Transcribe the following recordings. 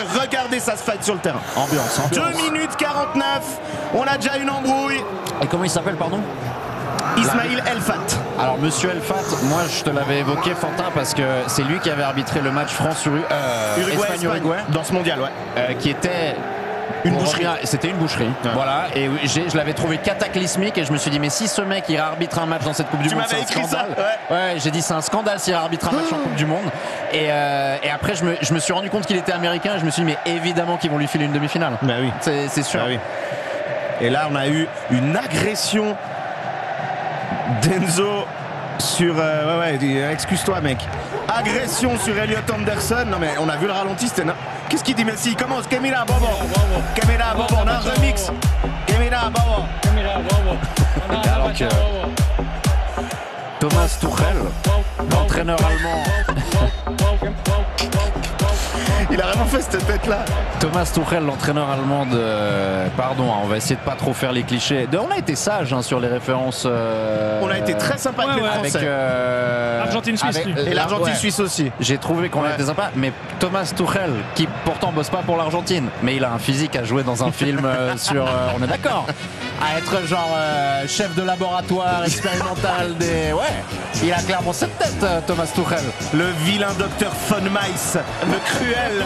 que regardez ça se fight sur le terrain. Ambiance. 2 minutes 49, on a déjà une embrouille. Et comment il s'appelle, pardon? Ismail Elfat. Alors monsieur Elfat, moi je te l'avais évoqué, Fantin, parce que c'est lui qui avait arbitré le match France-Uruguay dans ce mondial, ouais. qui était une boucherie. C'était une boucherie. Ouais. Voilà. Et je l'avais trouvé cataclysmique et je me suis dit, mais si ce mec il arbitre un match dans cette Coupe du Monde, c'est un scandale. Ouais, j'ai dit c'est un scandale s'il arbitre un match en Coupe du Monde. Et après je me suis rendu compte qu'il était américain et je me suis dit, mais évidemment qu'ils vont lui filer une demi-finale. Bah oui. C'est sûr. Bah oui. Et là on a eu une agression d'Enzo sur excuse-toi mec, agression sur Elliot Anderson. Non mais on a vu le ralenti, c'était qu'est-ce qu'il dit Messi? Il commence Kemira Bobo, on a un remix Kemira Bobo. Alors que Thomas Tuchel, l'entraîneur allemand, il a vraiment fait cette tête là. Thomas Tuchel, l'entraîneur allemand de... Pardon, on va essayer de pas trop faire les clichés. On a été sage sur les références. On a été très sympa avec les Français. Argentine-Suisse. Et l'Argentine-Suisse aussi. J'ai trouvé qu'on a été sympa. Mais Thomas Tuchel, qui pourtant bosse pas pour l'Argentine, mais il a un physique à jouer dans un film sur... on est d'accord. À être genre chef de laboratoire expérimental des... Ouais, il a clairement cette tête, Thomas Tuchel. Le vilain docteur Von Mais, le cruel.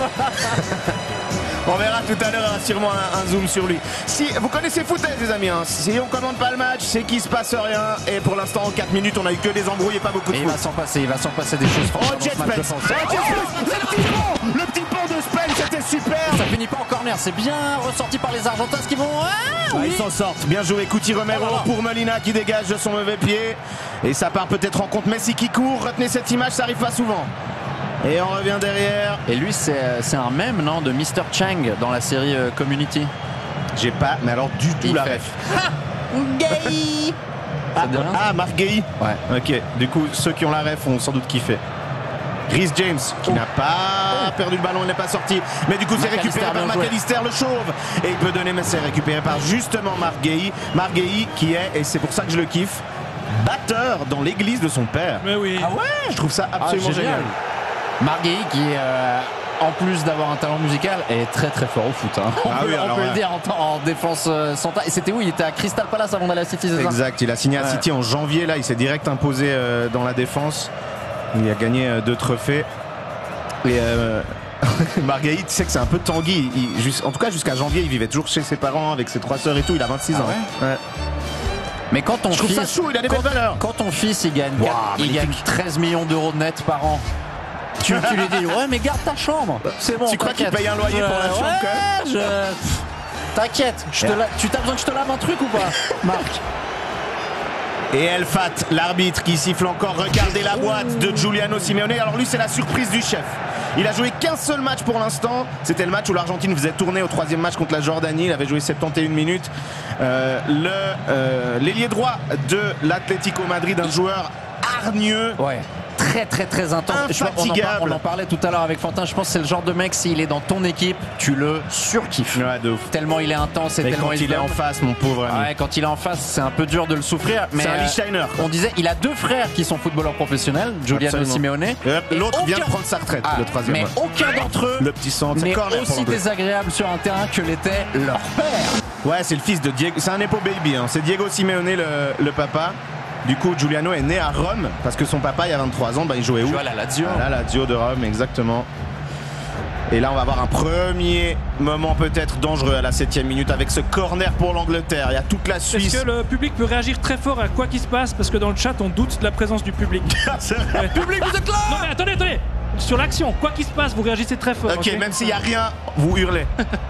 On verra tout à l'heure, il y aura sûrement un zoom sur lui. Si vous connaissez football, les amis, si on commande pas le match, c'est qu'il se passe rien. Et pour l'instant, en 4 minutes, on a eu que des embrouilles et pas beaucoup de foot. Il va s'en passer des choses. Oh, Jet Spence, le petit pont de Spence, c'était super. Ça finit pas en corner, c'est bien ressorti par les Argentins qui vont... Ils s'en sortent. Bien joué, Cuti Romero pour Molina qui dégage de son mauvais pied. Et ça part peut-être en compte. Messi qui court, retenez cette image, ça arrive pas souvent. Et on revient derrière. Et lui, c'est un mème, non, de Mr. Chang dans la série Community. J'ai pas, mais alors du tout la ref. Gay. Marc Gay. Ouais. Ok, du coup, ceux qui ont la ref ont sans doute kiffé. Rhys James qui n'a pas perdu le ballon, il n'est pas sorti. Mais du coup, c'est récupéré par McAllister, le chauve. Et il peut donner, mais c'est récupéré par justement Marc Gay. Marc Gay qui est, et c'est pour ça que je le kiffe, batteur dans l'église de son père. Mais oui. Ah ouais. Je trouve ça absolument génial. Marguerite qui en plus d'avoir un talent musical est très très fort au foot. On peut le dire en défense centrale. Et c'était où? Il était à Crystal Palace avant d'aller à City, c'est ça? Exact, il a signé à City en janvier. Là, il s'est direct imposé dans la défense. Il a gagné 2 trophées. Et Marguerite, tu sais que c'est un peu Tanguy. En tout cas, jusqu'à janvier, il vivait toujours chez ses parents avec ses 3 sœurs et tout. Il a 26 ans. Ouais. Mais quand ton fils, ça chou, il a des belles valeurs. Quand ton fils il gagne 13 millions d'euros net par an, tu lui dis ouais mais garde ta chambre, c'est bon. Tu crois qu'il paye un loyer pour la chambre quand même? T'inquiète, tu t'as besoin que je te lave un truc ou pas, Marc? Et Elfat, l'arbitre qui siffle encore. Regardez la boîte de Giuliano Simeone. Alors lui, c'est la surprise du chef. Il a joué qu'un seul match pour l'instant. C'était le match où l'Argentine faisait tourner au 3e match contre la Jordanie. Il avait joué 71 minutes. L'ailier droit de l'Atlético Madrid, un joueur hargneux. Ouais. Très très très intense. On en parlait tout à l'heure avec Fantin. Je pense que c'est le genre de mec, s'il est dans ton équipe, tu le surkiffes. Ouais, de ouf. Tellement il est intense et tellement il est en face, mon pauvre ami. Ouais, quand il est en face, c'est un peu dur de le souffrir. Mais c'est un Lichtsteiner. On disait, il a 2 frères qui sont footballeurs professionnels, Giuliano Simeone. L'autre vient de prendre sa retraite, le 3e. Mais aucun d'entre eux le petit centre, n'est aussi désagréable sur un terrain que l'était leur père. Ouais, c'est le fils de Diego. C'est un Nepo baby. C'est Diego Simeone, le papa. Du coup, Giuliano est né à Rome parce que son papa, il y a 23 ans, il jouait où? À la Lazio. À la Lazio de Rome, exactement. Et là, on va avoir un premier moment peut-être dangereux à la 7e minute avec ce corner pour l'Angleterre. Il y a toute la Suisse. Est-ce que le public peut réagir très fort à quoi qu'il se passe? Parce que dans le chat, on doute de la présence du public. Ouais. Public, vous êtes là? Non mais attendez. Sur l'action, quoi qu'il se passe, vous réagissez très fort. Ok, même s'il n'y a rien, vous hurlez.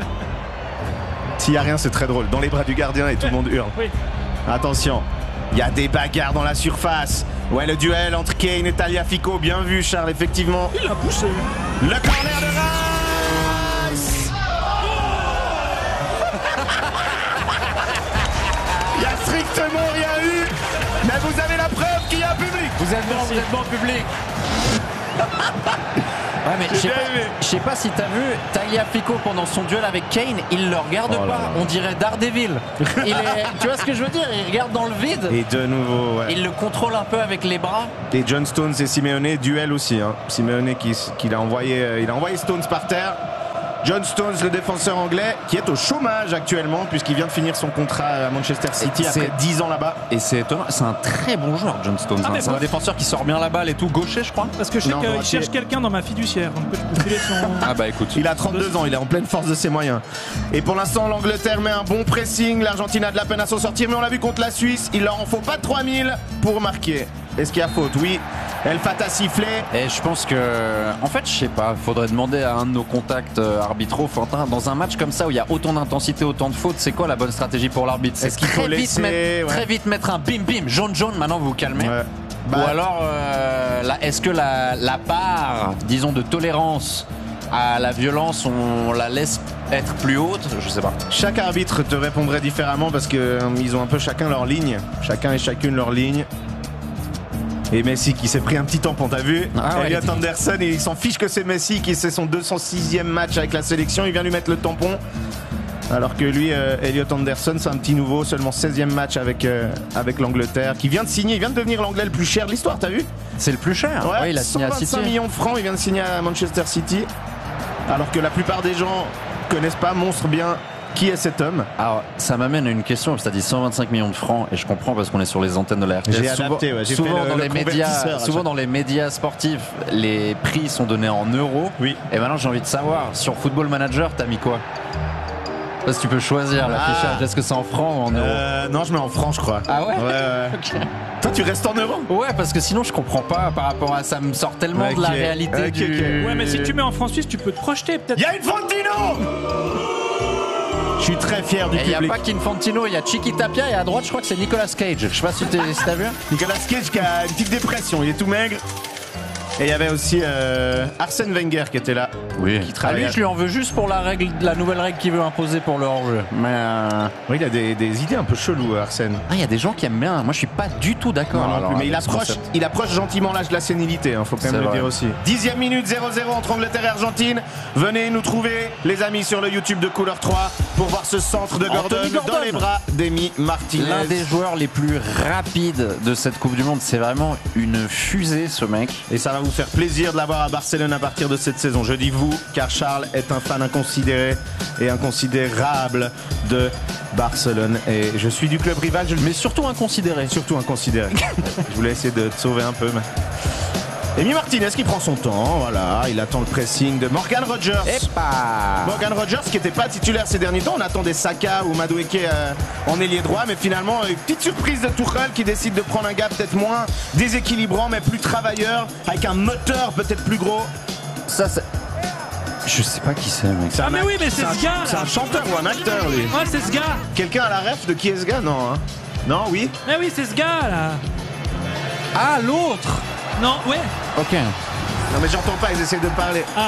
S'il n'y a rien, c'est très drôle. Dans les bras du gardien et tout le monde hurle. Oui. Attention. Il y a des bagarres dans la surface. Ouais, le duel entre Kane et Tagliafico. Bien vu, Charles, effectivement. Il a poussé. Le corner de Rice. Il n'y a strictement rien eu. Mais vous avez la preuve qu'il y a un public. Vous êtes bon public. Ouais, mais je sais pas si t'as vu Tagliafico pendant son duel avec Kane, il le regarde pas, on dirait Daredevil. Tu vois ce que je veux dire? Il regarde dans le vide. Et de nouveau, ouais. Il le contrôle un peu avec les bras. Et John Stones et Simeone, duel aussi. Simeone qui a envoyé Stones par terre. John Stones, le défenseur anglais, qui est au chômage actuellement puisqu'il vient de finir son contrat à Manchester City après 10 ans là-bas. Et c'est étonnant, c'est un très bon joueur, John Stones. C'est un défenseur qui sort bien la balle et tout, gaucher, je crois. Parce que je sais qu'il cherche quelqu'un dans ma fiduciaire. Donc je peux filer son... Ah bah écoute. Il a 32 ans, il est en pleine force de ses moyens. Et pour l'instant, l'Angleterre met un bon pressing. L'Argentine a de la peine à s'en sortir, mais on l'a vu contre la Suisse. Il leur en faut pas 3000 pour marquer. Est-ce qu'il y a faute? Oui. El Fatah sifflé. Et je pense que, en fait, je sais pas, faudrait demander à un de nos contacts arbitraux, Fantin, dans un match comme ça où il y a autant d'intensité, autant de fautes, c'est quoi la bonne stratégie pour l'arbitre? Est-ce qu'il faut très vite mettre un bim bim, jaune, maintenant vous vous calmez. Ouais. Ou alors, est-ce que la part, disons, de tolérance à la violence, on la laisse être plus haute? Je sais pas. Chaque arbitre te répondrait différemment parce que ils ont un peu chacun leur ligne, chacun et chacune leur ligne. Et Messi qui s'est pris un petit tampon, t'as vu? Elliot Anderson, il s'en fiche que c'est Messi qui c'est son 206e match avec la sélection, il vient lui mettre le tampon. Alors que lui, Elliot Anderson, c'est un petit nouveau, seulement 16e match avec l'Angleterre, qui vient de signer, il vient de devenir l'anglais le plus cher de l'histoire, t'as vu? C'est le plus cher. Ouais, il a signé à City. 125 millions de francs, il vient de signer à Manchester City. Alors que la plupart des gens connaissent pas, montrent bien qui est cet homme. Alors, ça m'amène à une question, c'est-à-dire 125 millions de francs, et je comprends parce qu'on est sur les antennes de la RTS. J'ai adapté, Souvent dans les médias sportifs, les prix sont donnés en euros. Oui. Et maintenant, j'ai envie de savoir, sur Football Manager, t'as mis quoi? Parce que tu peux choisir l'affichage. Est-ce que c'est en francs ou en euros? Non, je mets en francs, je crois. Ah ouais? Ouais. Okay. Toi, tu restes en euros? Ouais, parce que sinon, je comprends pas par rapport à ça. Me sort tellement de la réalité du... Ouais, mais si tu mets en francs suisses, tu peux te projeter peut-être. Il y a Infantino! Je suis très fier du public. Il n'y a pas qu'Infantino, il y a Chiqui Tapia et à droite, je crois que c'est Nicolas Cage. Je sais pas si t'as vu. Nicolas Cage qui a une petite dépression, il est tout maigre. Et il y avait aussi Arsène Wenger qui était là. Oui. Qui travaille. Lui, je lui en veux juste pour la nouvelle règle qu'il veut imposer pour le hors-jeu. Mais oui, il a des idées un peu cheloues, Arsène. Ah, il y a des gens qui aiment bien. Moi, je suis pas du tout d'accord. Mais il approche gentiment l'âge de la sénilité, faut quand même le dire aussi. 10e minute, 0-0 entre Angleterre et Argentine. Venez nous trouver, les amis, sur le YouTube de Couleur 3 pour voir ce centre de Gordon dans les bras d'Emi Martinez. L'un des joueurs les plus rapides de cette Coupe du Monde. C'est vraiment une fusée, ce mec. Et ça va vous faire plaisir de l'avoir à Barcelone à partir de cette saison. Je dis vous, car Charles est un fan inconsidéré et inconsidérable de Barcelone. Et je suis du club rival, mais surtout inconsidéré. Surtout inconsidéré. Je voulais essayer de te sauver un peu, mais... Emi Martinez qui prend son temps, voilà, il attend le pressing de Morgan Rogers. Morgan Rogers qui n'était pas titulaire ces derniers temps, on attendait Saka ou Madueke en ailier droit, mais finalement une petite surprise de Tuchel qui décide de prendre un gars peut-être moins déséquilibrant mais plus travailleur, avec un moteur peut-être plus gros. Ça c'est... Je sais pas qui c'est, mec. Ah mais oui, mais c'est ce gars. C'est un chanteur ou un acteur, lui. Ouais, c'est ce gars. Quelqu'un a la ref de qui est ce gars? Non, hein. Non, oui. Mais oui, c'est ce gars là. Ah, l'autre. Non, ouais. Ok. Non mais j'entends pas, ils essaient de parler. Ah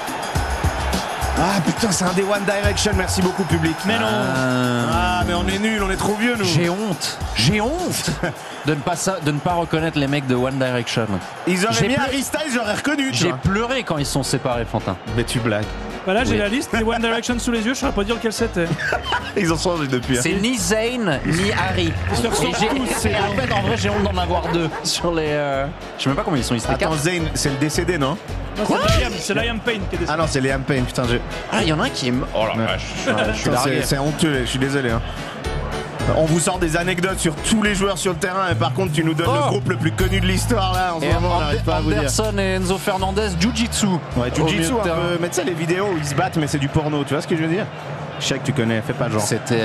putain, c'est un des One Direction, merci beaucoup public. Mais non. Mais on est nuls, on est trop vieux nous. J'ai honte de ne pas reconnaître les mecs de One Direction. Ils auraient mis Harry Styles, j'aurais reconnu. J'ai pleuré quand ils sont séparés, Fantin. Mais tu blagues. Voilà, j'ai la liste des One Direction sous les yeux, je saurais pas dire lequel c'était. Ils ont changé depuis. C'est ni Zayn ni Harry. En fait, en vrai, j'ai honte d'en avoir deux sur les. Je sais même pas combien ils sont. Attends, Zayn, c'est le décédé, non? Non, c'est Liam Payne qui est décédé. Ah non, c'est Liam Payne, putain. Ah, il y en a un qui est. Oh la vache. Je suis largué. C'est honteux, je suis désolé. Hein. On vous sort des anecdotes sur tous les joueurs sur le terrain, et par contre, tu nous donnes le groupe le plus connu de l'histoire là. En ce moment, on n'arrive pas à vous dire. Anderson et Enzo Fernandez, Jiu-Jitsu. Ouais, Jiu-Jitsu un peu. Mais tu sais, les vidéos où ils se battent, mais c'est du porno, tu vois ce que je veux dire? Je sais que tu connais, fais pas genre.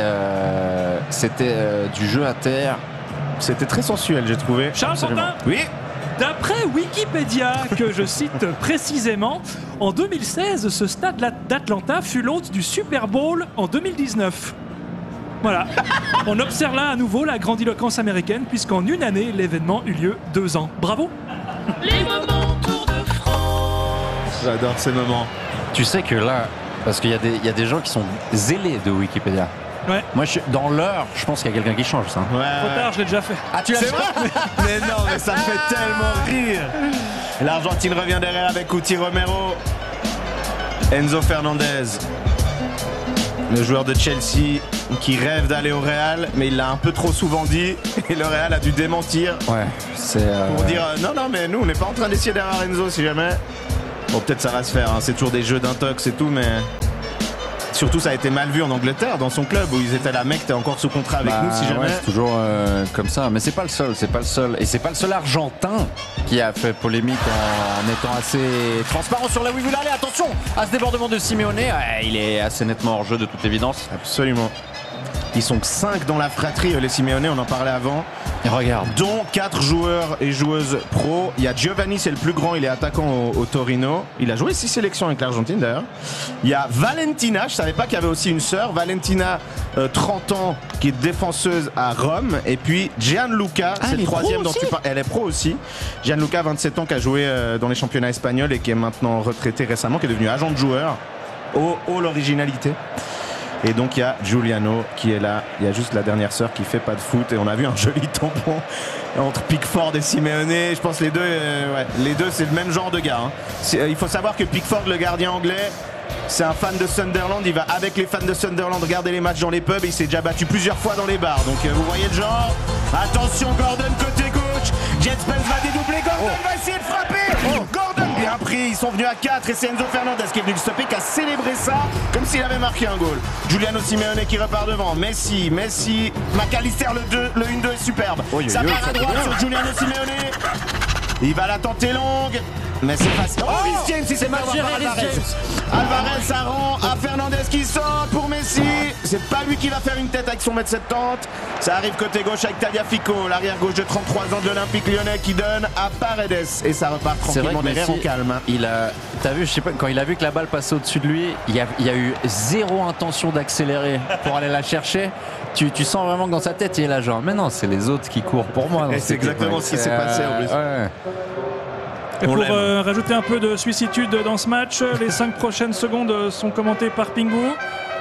C'était du jeu à terre. C'était très sensuel, j'ai trouvé. Charles Fantin. Oui. D'après Wikipédia, que je cite précisément, en 2016, ce stade d'Atlanta fut l'hôte du Super Bowl en 2019. Voilà. On observe là à nouveau la grandiloquence américaine, puisqu'en une année, l'événement eut lieu 2 ans. Bravo. Les moments Tour de France. J'adore ces moments. Tu sais que là, parce qu'il y a des gens qui sont zélés de Wikipédia. Ouais. Moi, dans l'heure, je pense qu'il y a quelqu'un qui change ça. Ouais. Trop tard, je l'ai déjà fait. Ah, tu l'as fait? Mais non, mais ça me fait tellement rire. L'Argentine revient derrière avec Cuti Romero. Enzo Fernandez, le joueur de Chelsea qui rêve d'aller au Real, mais il l'a un peu trop souvent dit et le Real a dû démentir. Ouais, c'est pour dire non, mais nous on n'est pas en train d'essayer derrière Enzo si jamais. Bon, peut-être ça va se faire, hein. C'est toujours des jeux d'intox et tout, mais Surtout, ça a été mal vu en Angleterre, dans son club, où ils étaient là, mec, t'es encore sous contrat avec nous, si jamais. Ouais, c'est toujours comme ça. Mais c'est pas le seul. Et c'est pas le seul Argentin qui a fait polémique en étant assez transparent sur la Wivula. Allez, attention à ce débordement de Simeone. Il est assez nettement hors jeu, de toute évidence. Absolument. Ils sont 5 dans la fratrie, les Simeone, on en parlait avant. Et regarde. Dont 4 joueurs et joueuses pro. Il y a Giovanni, c'est le plus grand, il est attaquant au Torino. Il a joué 6 sélections avec l'Argentine d'ailleurs. Il y a Valentina, je savais pas qu'il y avait aussi une sœur. Valentina, 30 ans, qui est défenseuse à Rome. Et puis Gianluca, c'est le troisième dont tu parles. Elle est pro aussi. Gianluca, 27 ans, qui a joué dans les championnats espagnols et qui est maintenant retraité récemment, qui est devenu agent de joueur. L'originalité. Et donc il y a Giuliano qui est là. Il y a juste la dernière sœur qui fait pas de foot. Et on a vu un joli tampon entre Pickford et Simeone. Je pense les deux c'est le même genre de gars. Il faut savoir que Pickford, le gardien anglais, c'est un fan de Sunderland. Il va avec les fans de Sunderland regarder les matchs dans les pubs et il s'est déjà battu plusieurs fois dans les bars. Donc vous voyez le genre. Attention, Gordon côté gauche. Jet Spence va dédoubler. Gordon va essayer de frapper. Gordon bien pris. Ils sont venus à 4 et c'est Enzo Fernandez qui est venu le stopper, qui a célébré ça comme s'il avait marqué un goal. Giuliano Simeone qui repart devant. Messi. McAllister le 1-2 est superbe. Ça part à droite sur Giuliano Simeone. Il va la tenter longue. Mais c'est facile. Oh, Rhys James, il s'est mal géré, Alvarez, ça rend à Fernandez qui sort pour Messi. C'est pas lui qui va faire une tête avec son 1m70. Ça arrive côté gauche avec Tagliafico, l'arrière gauche de 33 ans de l'Olympique Lyonnais qui donne à Paredes. Et ça repart tranquillement derrière au calme. T'as vu, je sais pas, quand il a vu que la balle passait au-dessus de lui, il y a eu zéro intention d'accélérer pour aller la chercher. Tu sens vraiment que dans sa tête, il est là genre, mais non, c'est les autres qui courent pour moi. Et c'est exactement ce qui s'est passé en plus. Ouais. Et pour rajouter un peu de suicitude dans ce match, les 5 prochaines secondes sont commentées par Pingu.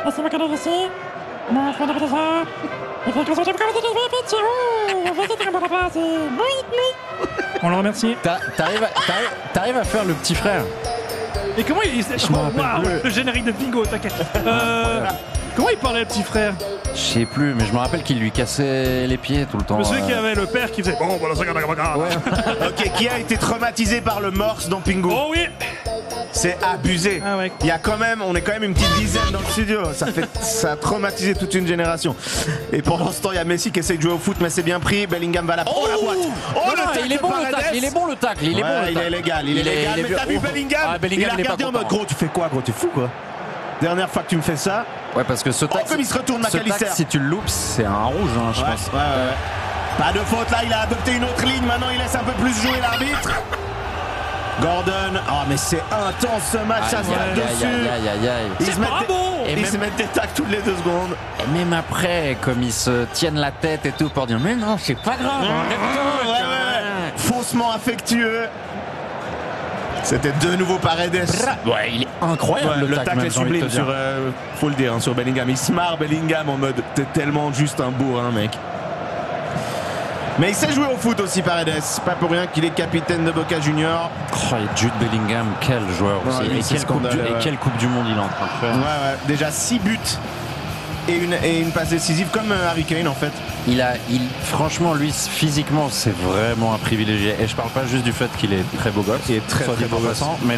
On le remercie. T'arrives à faire le petit frère. Et comment le générique de Pingu, t'inquiète. Comment il parlait, le petit frère? Je sais plus, mais je me rappelle qu'il lui cassait les pieds tout le temps. Celui qui avait le père qui faisait bon, voilà ça. Ok, qui a été traumatisé par le morse dans Pingu? Oh oui. C'est abusé. Ah ouais. On est quand même une petite dizaine dans le studio. Ça a traumatisé toute une génération. Et pendant ce temps, il y a Messi qui essaie de jouer au foot, mais c'est bien pris. Bellingham va la boîte. Il est bon le tacle. Il est légal. Mais t'as vu Bellingham? Il a regardé en mode gros, tu fais quoi, gros? T'es fou quoi? Dernière fois que tu me fais ça. Ouais, parce que ce tacle, comme il se retourne, McAllister. Si tu le loupes, c'est un rouge, je pense. Ouais. Pas de faute là, il a adopté une autre ligne. Maintenant, il laisse un peu plus jouer l'arbitre. Gordon, mais c'est intense ce match, ça se tape dessus. Ils se mettent des tacles toutes les 2 secondes. Et même après, comme ils se tiennent la tête et tout pour dire mais non, c'est pas grave. Faussement affectueux. C'était de nouveau Paredes. Ouais, il est incroyable. Le tacle est sublime sur, faut le dire, sur Bellingham. Il se marre Bellingham en mode t'es tellement juste un bourrin, mec. Mais il sait jouer au foot aussi, Paredes. C'est pas pour rien qu'il est capitaine de Boca Junior. Et Jude Bellingham, quel joueur aussi. Et quelle coupe du monde il est en train de faire. Ouais. Déjà 6 buts et une passe décisive comme Harry Kane en fait. Franchement, lui, physiquement, c'est vraiment un privilégié. Et je parle pas juste du fait qu'il est très beau gosse. Il est très beau gosse. Mais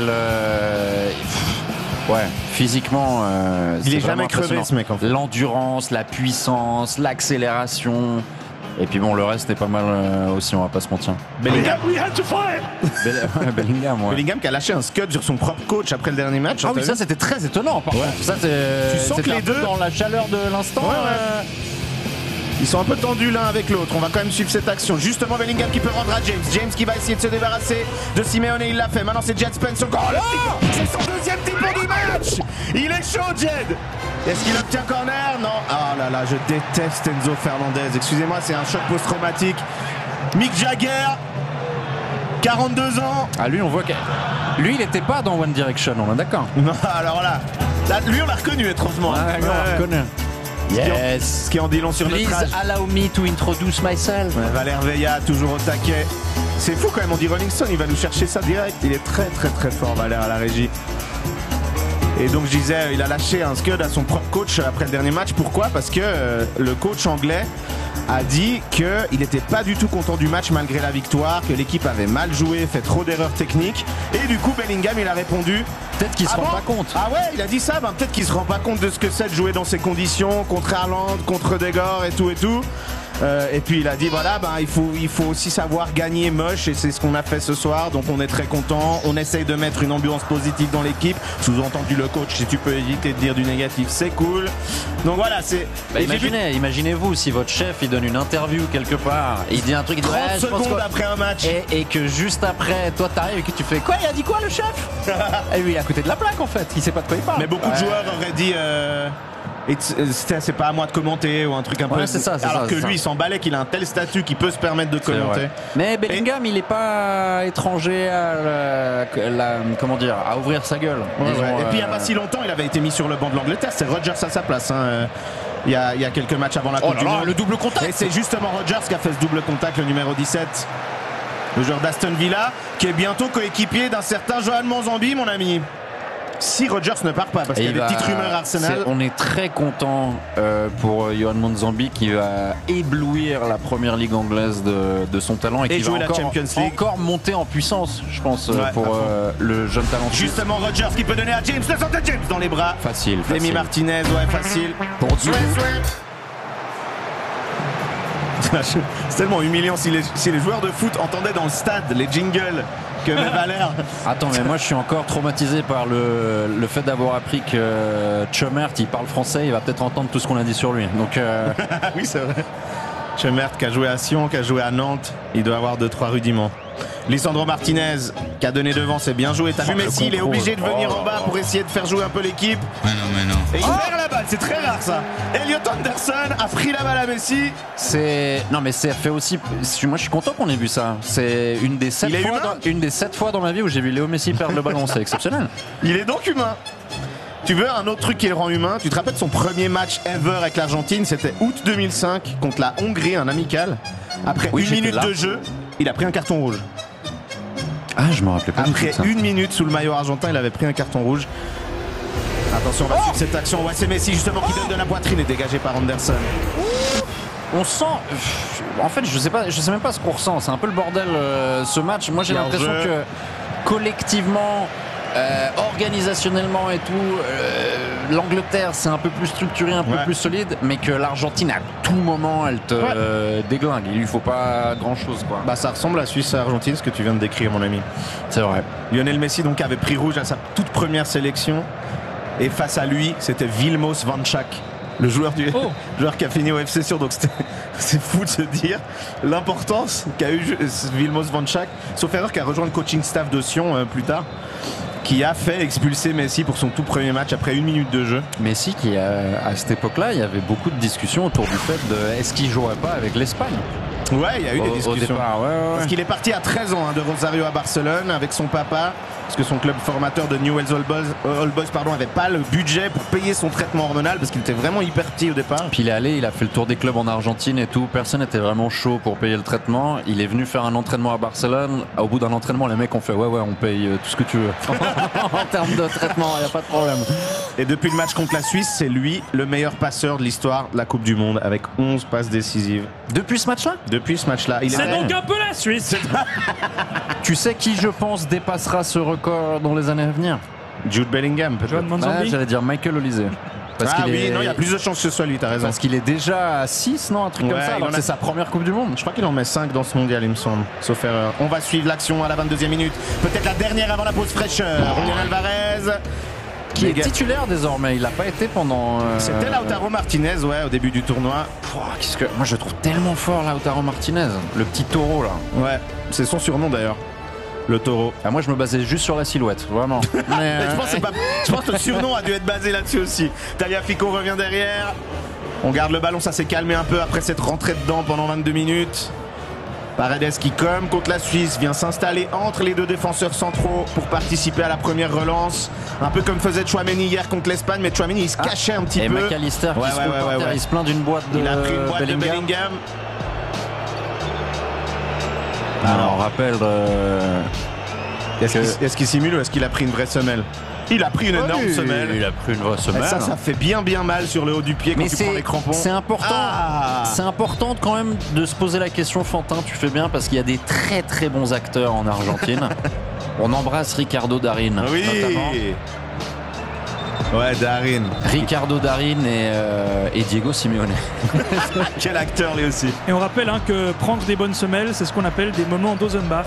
physiquement, il est jamais crevé ce mec en fait. L'endurance, la puissance, l'accélération. Et puis bon, le reste est pas mal aussi, on va pas se mentir. Bellingham. Bellingham qui a lâché un scud sur son propre coach après le dernier match. Ah oui, ça c'était très étonnant par contre. Ça, tu sens que les deux, dans la chaleur de l'instant. Ils sont un peu tendus l'un avec l'autre. On va quand même suivre cette action. Justement, Bellingham qui peut rendre à James. James qui va essayer de se débarrasser de Simeone. Il l'a fait. Maintenant, c'est Jet Spence encore. C'est son 2e type du match. Il est chaud, Jed. Est-ce qu'il obtient corner? Non. Oh là là, je déteste Enzo Fernandez. Excusez-moi, c'est un choc post-traumatique. Mick Jagger, 42 ans. Lui, on voit que lui, il n'était pas dans One Direction. On est d'accord. Non, alors là, lui, on l'a reconnu étrangement. On l'a reconnu. Yes. Ce qui en dit long sur notre âge. Please allow me to introduce myself. Valère Veilla, toujours au taquet. C'est fou quand même, on dit Rolling Stone, il va nous chercher ça direct. Il est très très très fort, Valère, à la régie. Et donc je disais, il a lâché un scud à son propre coach après le dernier match. Pourquoi? Parce que le coach anglais a dit qu'il n'était pas du tout content du match malgré la victoire, que l'équipe avait mal joué, fait trop d'erreurs techniques. Et du coup, Bellingham, il a répondu... Peut-être qu'il se rend pas compte. Ah ouais, il a dit ça. Peut-être qu'il se rend pas compte de ce que c'est de jouer dans ces conditions, contre Haaland, contre Degor et tout et tout. Et puis il a dit voilà, il faut aussi savoir gagner moche, et c'est ce qu'on a fait ce soir. Donc on est très content. On essaye de mettre une ambiance positive dans l'équipe. Sous-entendu le coach, si tu peux éviter de dire du négatif, c'est cool. Donc voilà, c'est. Imaginez-vous si votre chef il donne une interview quelque part, il dit un truc, il dit 30 secondes après un match, et que juste après, toi t'arrives et que tu fais quoi, il a dit quoi le chef? Et lui il est à côté de la plaque en fait, il sait pas de quoi il parle. Mais beaucoup de joueurs auraient dit. C'est pas à moi de commenter ou un truc un peu. C'est ça, alors que lui, il s'emballait qu'il a un tel statut qu'il peut se permettre de commenter. Mais Bellingham, il est pas étranger à comment dire, à ouvrir sa gueule. Et puis il y a pas si longtemps, il avait été mis sur le banc de l'Angleterre. C'est Rodgers à sa place. Il y a quelques matchs avant la Coupe du Monde. Le double contact. Et c'est justement Rodgers qui a fait ce double contact, le numéro 17, le joueur d'Aston Villa, qui est bientôt coéquipier d'un certain Johan Manzambi, mon ami. Si Rodgers ne part pas, parce qu'il y a des petites rumeurs Arsenal. On est très content pour Johan Manzambi qui va éblouir la première ligue anglaise de son talent et qui va encore monter en puissance, je pense, pour le jeune talent. Justement, Rodgers qui peut donner à James, le centre de James dans les bras. Facile. Demi Martinez, facile. Pour c'est tellement humiliant si les joueurs de foot entendaient dans le stade les jingles que met Valère. Attends, mais moi je suis encore traumatisé par le fait d'avoir appris que Chomert il parle français, il va peut-être entendre tout ce qu'on a dit sur lui. Donc oui, c'est vrai. Chomert qui a joué à Sion, qui a joué à Nantes, il doit avoir 2-3 rudiments. Lisandro Martinez qui a donné devant, c'est bien joué. T'as vu Messi, il est obligé de venir en bas pour essayer de faire jouer un peu l'équipe. Mais non. Et il perd la balle, c'est très rare ça. Elliot Anderson a pris la balle à Messi. Non mais c'est fait aussi. Moi je suis content qu'on ait vu ça. C'est une des 7 fois dans ma vie où j'ai vu Léo Messi perdre le ballon. C'est exceptionnel. Il est donc humain. Tu veux un autre truc qui le rend humain? Tu te rappelles de son premier match ever avec l'Argentine? C'était août 2005 contre la Hongrie, un amical. Après 1 minute de jeu, il a pris un carton rouge. Ah, je me rappelais pas. Après 1 minute sous le maillot argentin, il avait pris un carton rouge. Attention, on va suivre cette action. C'est Messi justement qui donne de la poitrine et dégagé par Anderson. On sent. En fait, je sais même pas ce qu'on ressent. C'est un peu le bordel ce match. Moi, j'ai l'impression que collectivement, organisationnellement et tout, l'Angleterre c'est un peu plus structuré, un peu plus solide, mais que l'Argentine à tout moment elle te déglingue. Il lui faut pas grand chose quoi. Ça ressemble à la Suisse-Argentine ce que tu viens de décrire, mon ami. C'est vrai. Lionel Messi donc avait pris rouge à sa toute première sélection et face à lui c'était Vilmos Vančák, le joueur joueur qui a fini au FC Sion. Donc c'est fou de se dire l'importance qu'a eu Vilmos Vančák, sauf erreur qui a rejoint le coaching staff de Sion plus tard, qui a fait expulser Messi pour son tout premier match après 1 minute de jeu. Messi qui à cette époque-là, il y avait beaucoup de discussions autour du fait de est-ce qu'il jouerait pas avec l'Espagne. Ouais, il y a eu des discussions. Au départ, parce qu'il est parti à 13 ans de Rosario à Barcelone avec son papa, parce que son club formateur de Newell's Old Boys avait pas le budget pour payer son traitement hormonal parce qu'il était vraiment hyper petit au départ. Puis il est allé, il a fait le tour des clubs en Argentine et tout. Personne n'était vraiment chaud pour payer le traitement. Il est venu faire un entraînement à Barcelone. Au bout d'un entraînement, les mecs ont fait ouais, on paye tout ce que tu veux. En termes de traitement, il n'y a pas de problème. Et depuis le match contre la Suisse, c'est lui le meilleur passeur de l'histoire de la Coupe du Monde avec 11 passes décisives. Depuis ce match-là? Depuis ce match-là. C'est donc un peu la Suisse. Tu sais qui, je pense, dépassera ce record dans les années à venir? Jude Bellingham, peut-être. J'allais dire Michael Olise. Il y a plus de chances que ce soit lui, t'as raison. Parce qu'il est déjà à 6, non? Un truc comme ça, alors que c'est sa première Coupe du Monde. Je crois qu'il en met 5 dans ce mondial, il me semble. Sauf erreur. On va suivre l'action à la 22e minute. Peut-être la dernière avant la pause fraîcheur. Julian Alvarez. Qui est titulaire désormais, il n'a pas été pendant. C'était Lautaro Martinez, au début du tournoi. Moi je le trouve tellement fort, Lautaro Martinez, le petit taureau là. Ouais, c'est son surnom d'ailleurs, le taureau. Moi je me basais juste sur la silhouette, vraiment. Mais je pense que le surnom a dû être basé là-dessus aussi. Tagliafico revient derrière. On garde le ballon, ça s'est calmé un peu après cette rentrée dedans pendant 22 minutes. Paredes qui, comme contre la Suisse, vient s'installer entre les deux défenseurs centraux pour participer à la première relance. Un peu comme faisait Tchouaméni hier contre l'Espagne, mais Tchouaméni il se cachait un petit peu. Et McAllister qui se roule par terre, il se plaint d'une boîte de Il a pris une boîte de Bellingham. Alors on rappelle... Est-ce qu'il simule ou est-ce qu'il a pris une vraie semelle? Il a pris une énorme semelle. Il a pris une vraie semelle. Ça fait bien mal sur le haut du pied quand tu prends les crampons. C'est important. C'est important quand même de se poser la question, Fantin. Tu fais bien parce qu'il y a des très très bons acteurs en Argentine. On embrasse Ricardo Darín, notamment. Ouais, Darín. Ricardo Darín et Diego Simeone. Quel acteur lui aussi. Et on rappelle que prendre des bonnes semelles, c'est ce qu'on appelle des moments d'Ozenbach.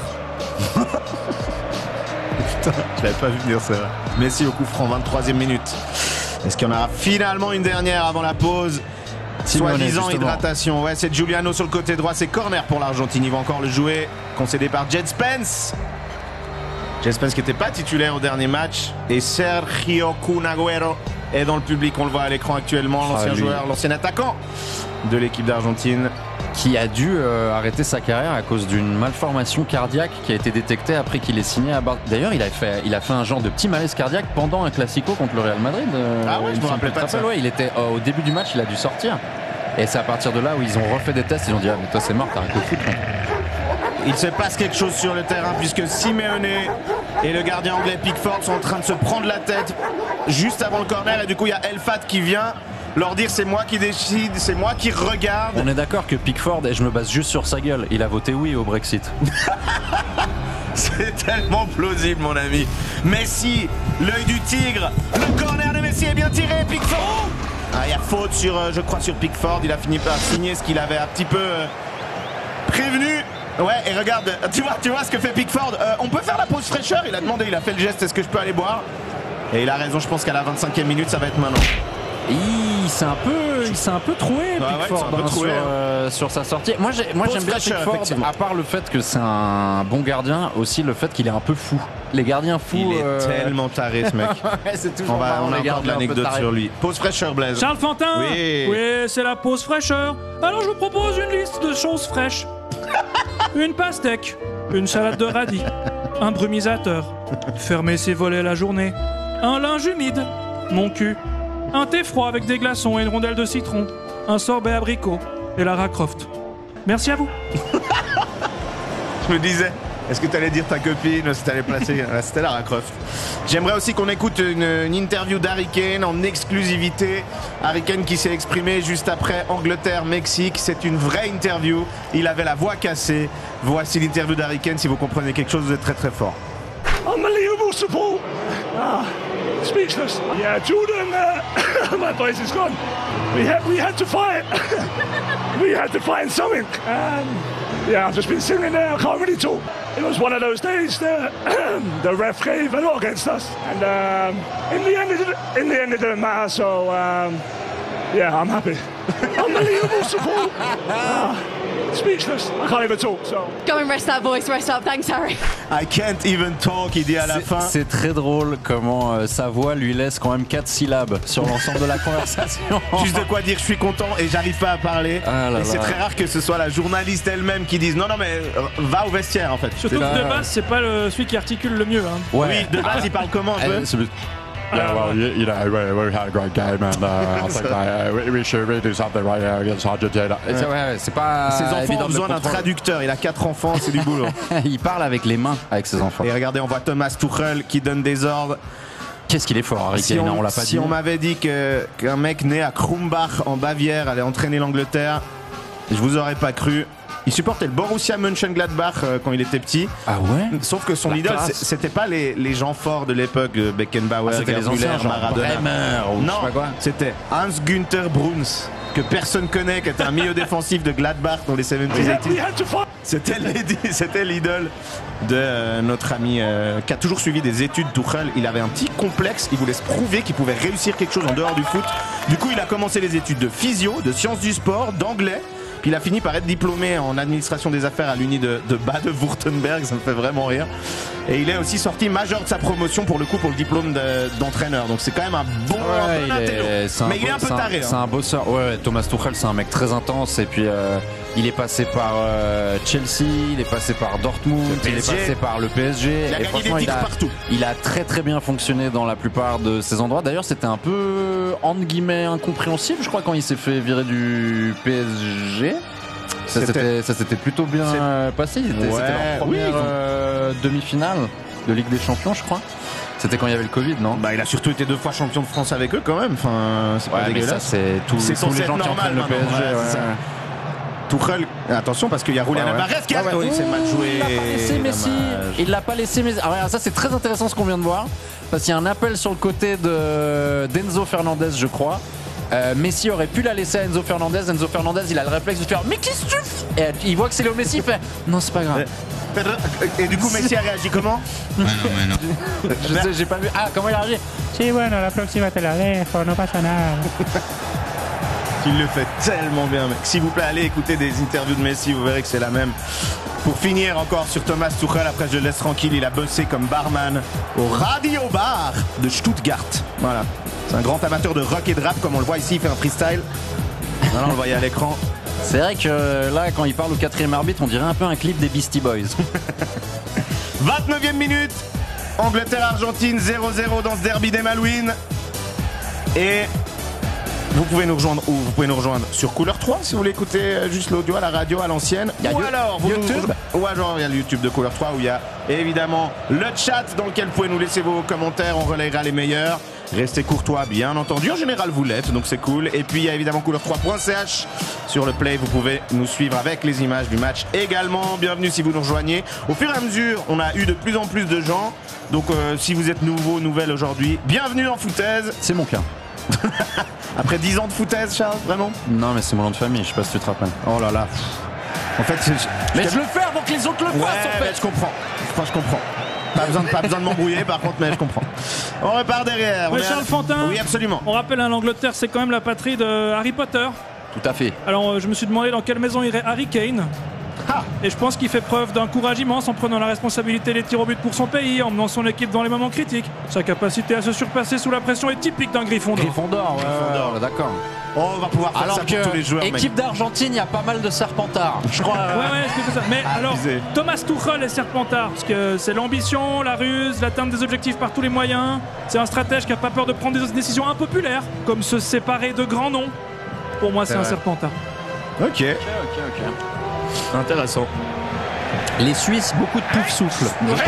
Putain, je l'avais pas vu venir ça. Messi au coup franc, 23e minute. Est-ce qu'il y en aura finalement une dernière avant la pause? Soi-disant hydratation. Ouais, c'est Giuliano sur le côté droit. C'est corner pour l'Argentine. Il va encore le jouer. Concédé par Jed Spence. Jed Spence qui n'était pas titulaire au dernier match. Et Sergio Kun Agüero est dans le public. On le voit à l'écran actuellement. L'ancien joueur, l'ancien attaquant de l'équipe d'Argentine. Qui a dû arrêter sa carrière à cause d'une malformation cardiaque qui a été détectée après qu'il ait signé à Barcelone. D'ailleurs, il a fait un genre de petit malaise cardiaque pendant un Classico contre le Real Madrid. Ah ouais, je me rappelais pas de ça. Ouais, il était au début du match, il a dû sortir. Et c'est à partir de là où ils ont refait des tests. Ils ont dit mais toi c'est mort, t'arrêtes le foot. Il se passe quelque chose sur le terrain puisque Simeone et le gardien anglais Pickford sont en train de se prendre la tête juste avant le corner et du coup il y a Elfat qui vient leur dire c'est moi qui décide, c'est moi qui regarde. On est d'accord que Pickford, et je me base juste sur sa gueule, il a voté oui au Brexit. C'est tellement plausible mon ami. Messi, l'œil du tigre, le corner de Messi est bien tiré, Pickford. Il y a faute je crois sur Pickford, il a fini par signer ce qu'il avait un petit peu prévenu. Ouais, et regarde, tu vois ce que fait Pickford. On peut faire la pause fraîcheur, il a demandé, il a fait le geste, est-ce que je peux aller boire? Et il a raison, je pense qu'à la 25e minute ça va être maintenant. Il s'est un peu troué, Pickford, sur sa sortie. Moi j'aime bien Pickford, à part le fait que c'est un bon gardien, aussi le fait qu'il est un peu fou. Les gardiens fous. Il est tellement taré ce mec. On a encore de l'anecdote sur lui. Pause fraîcheur, Blaise. Charles Fantin. Oui, c'est la pause fraîcheur. Alors je vous propose une liste de choses fraîches. Une pastèque, une salade de radis, un brumisateur, fermer ses volets la journée, un linge humide, mon cul, un thé froid avec des glaçons et une rondelle de citron, un sorbet abricot et Lara Croft. Merci à vous. Je me disais, est-ce que tu allais dire ta copine, si tu allais placer c'était Lara Croft. J'aimerais aussi qu'on écoute une interview d'Harry Kane en exclusivité. Harry Kane qui s'est exprimé juste après Angleterre-Mexique. C'est une vraie interview. Il avait la voix cassée. Voici l'interview d'Harry Kane. Si vous comprenez quelque chose, vous êtes très très fort. Unbelievable support. Speechless. Yeah, Jordan, my voice is gone. We had to fight. We had to find something. Yeah, I've just been sitting there. I can't really talk. It was one of those days that the ref gave a lot against us, and in the end it didn't matter. So yeah, I'm happy. Unbelievable support. Speechless. I can't even talk. So go and rest that voice. Rest up. Thanks, Harry. I can't even talk. Il dit à la fin. C'est très drôle comment sa voix lui laisse quand même 4 syllabes sur l'ensemble de la conversation. Juste de quoi dire je suis content et j'arrive pas à parler. Et c'est très rare que ce soit la journaliste elle-même qui dise non mais va au vestiaire en fait. Surtout que de base c'est pas celui qui articule le mieux. Hein. Ouais. Oui, de base il parle comment un peu? Yeah, well, you know, we had a great game, and I think we should really do something right here against Argentina. C'est pas. Ses enfants ont besoin d'un traducteur. Il a 4 enfants, c'est du boulot. Il parle avec les mains avec ses enfants. Et regardez, on voit Thomas Tuchel qui donne des ordres. Qu'est-ce qu'il est fort, Harry Kane, on l'a pas dit. Si on m'avait dit qu'un mec né à Krumbach en Bavière allait entraîner l'Angleterre, je vous aurais pas cru. Il supportait le Borussia Mönchengladbach quand il était petit. Ah ouais. Sauf que son idole, c'était pas les gens forts de l'époque, Beckenbauer, c'était les anciens, genre Bremer ou non, je sais pas quoi. C'était Hans-Günther Bruns, que personne connaît, qui était un milieu défensif de Gladbach dans les 70s. C'était l'idole de notre ami qui a toujours suivi des études Tuchel. Il avait un petit complexe, il voulait se prouver qu'il pouvait réussir quelque chose en dehors du foot. Du coup, il a commencé les études de physio, de sciences du sport, d'anglais. Puis il a fini par être diplômé en administration des affaires à l'Uni de Bade-Württemberg, ça me fait vraiment rire. Et il est aussi sorti major de sa promotion pour le diplôme d'entraîneur. Donc c'est quand même un bon intello. Mais il est un peu taré. C'est un bosseur. Ouais, Thomas Tuchel, c'est un mec très intense. Et puis il est passé par Chelsea, il est passé par Dortmund, il est passé par le PSG. Il a gagné des titres partout. Il a très très bien fonctionné dans la plupart de ces endroits. D'ailleurs, c'était un peu entre guillemets incompréhensible, je crois, quand il s'est fait virer du PSG. Ça s'était plutôt bien passé. C'était leur première demi-finale de Ligue des Champions, je crois. C'était quand il y avait le Covid, non? Bah, il a surtout été 2 fois champion de France avec eux quand même. Enfin, c'est pas mais ça, dégueulasse. c'est tous les gens qui entraînent le PSG. Tuchel, attention parce qu'il y a Julian Alvarez qui a c'est mal joué. Il l'a pas laissé Messi. Il l'a pas laissé Messi. Alors ça c'est très intéressant ce qu'on vient de voir parce qu'il y a un appel sur le côté d'Enzo Fernandez, je crois. Messi aurait pu la laisser à Enzo Fernandez. Enzo Fernandez, il a le réflexe de faire mais qu'est-ce que tu fais? Et il voit que c'est Léo Messi, il fait non, c'est pas grave. Et du coup Messi a réagi comment? Bueno. Je sais, j'ai pas vu. Ah, comment il a réagi? Sí, bueno, la próxima te la dejo, no pasa nada. Il le fait tellement bien, mec. S'il vous plaît, allez écouter des interviews de Messi, vous verrez que c'est la même. Pour finir encore sur Thomas Tuchel, après je le laisse tranquille, il a bossé comme barman au Radio Bar de Stuttgart. Voilà. C'est un grand amateur de rock et de rap, comme on le voit ici, il fait un freestyle. Voilà, on le voyait à l'écran. C'est vrai que là, quand il parle au 4e arbitre, on dirait un peu un clip des Beastie Boys. 29e minute, Angleterre-Argentine, 0-0 dans ce derby des Malouines. Et vous pouvez nous rejoindre où? Vous pouvez nous rejoindre sur Couleur 3 si vous voulez écouter juste l'audio à la radio à l'ancienne. Ou alors vous YouTube. Ou alors il y a le YouTube de Couleur 3 où il y a évidemment le chat dans lequel vous pouvez nous laisser vos commentaires, on relayera les meilleurs. Restez courtois bien entendu, en général vous l'êtes donc c'est cool. Et puis il y a évidemment couleur3.ch sur le play, vous pouvez nous suivre avec les images du match également. Bienvenue si vous nous rejoignez. Au fur et à mesure on a eu de plus en plus de gens. Donc si vous êtes nouveau, nouvelle aujourd'hui, bienvenue en foutaise. C'est mon cas. Après 10 ans de foutaise, Charles, vraiment? Non, mais c'est mon nom de famille, je sais pas si tu te rappelles. Oh là là. En fait, mais je le fais avant que les autres le fassent en fait. Je comprends. Enfin, je comprends. Pas besoin de m'embrouiller par contre, mais je comprends. On repart derrière. Ouais, Charles Fantin. Oui, absolument. On rappelle, l'Angleterre, c'est quand même la patrie de Harry Potter. Tout à fait. Alors, je me suis demandé dans quelle maison irait Harry Kane. Et je pense qu'il fait preuve d'un courage immense en prenant la responsabilité des tirs au but pour son pays, en menant son équipe dans les moments critiques. Sa capacité à se surpasser sous la pression est typique d'un Gryffondor. Gryffondor, ouais, d'accord. Oh, on va pouvoir faire alors ça pour tous les joueurs. Équipe d'Argentine, il y a pas mal de serpentards, je crois. Ouais, c'est ça. Mais alors, Thomas Tuchel est serpentard, parce que c'est l'ambition, la ruse, l'atteinte des objectifs par tous les moyens. C'est un stratège qui n'a pas peur de prendre des décisions impopulaires, comme se séparer de grands noms. Pour moi, c'est un serpentard. Ok. Intéressant. Les Suisses, beaucoup de pouf souffle.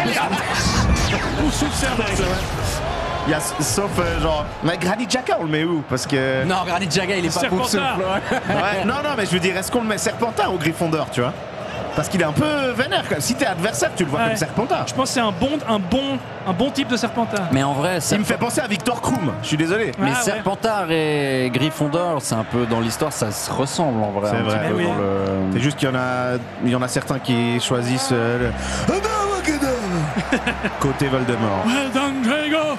Pouf souffle, c'est un règle. Il y a, sauf genre, mais Granit Xhaka, on le met où? Parce que. Non, Granit Xhaka, il est pas pouf souffle. Ouais, non, mais je veux dire, est-ce qu'on le met Serpentard ou Gryffondor, tu vois? Parce qu'il est un peu vénère. Si t'es adversaire, tu le vois comme Serpentard. Je pense que c'est un bon type de Serpentard. Mais en vrai, il me fait penser à Victor Krum. Je suis désolé. Mais Serpentard et Gryffondor, c'est un peu dans l'histoire, ça se ressemble en vrai. C'est vrai. Oui. C'est juste qu'il y en a certains qui choisissent le côté Voldemort. Well done, Drago.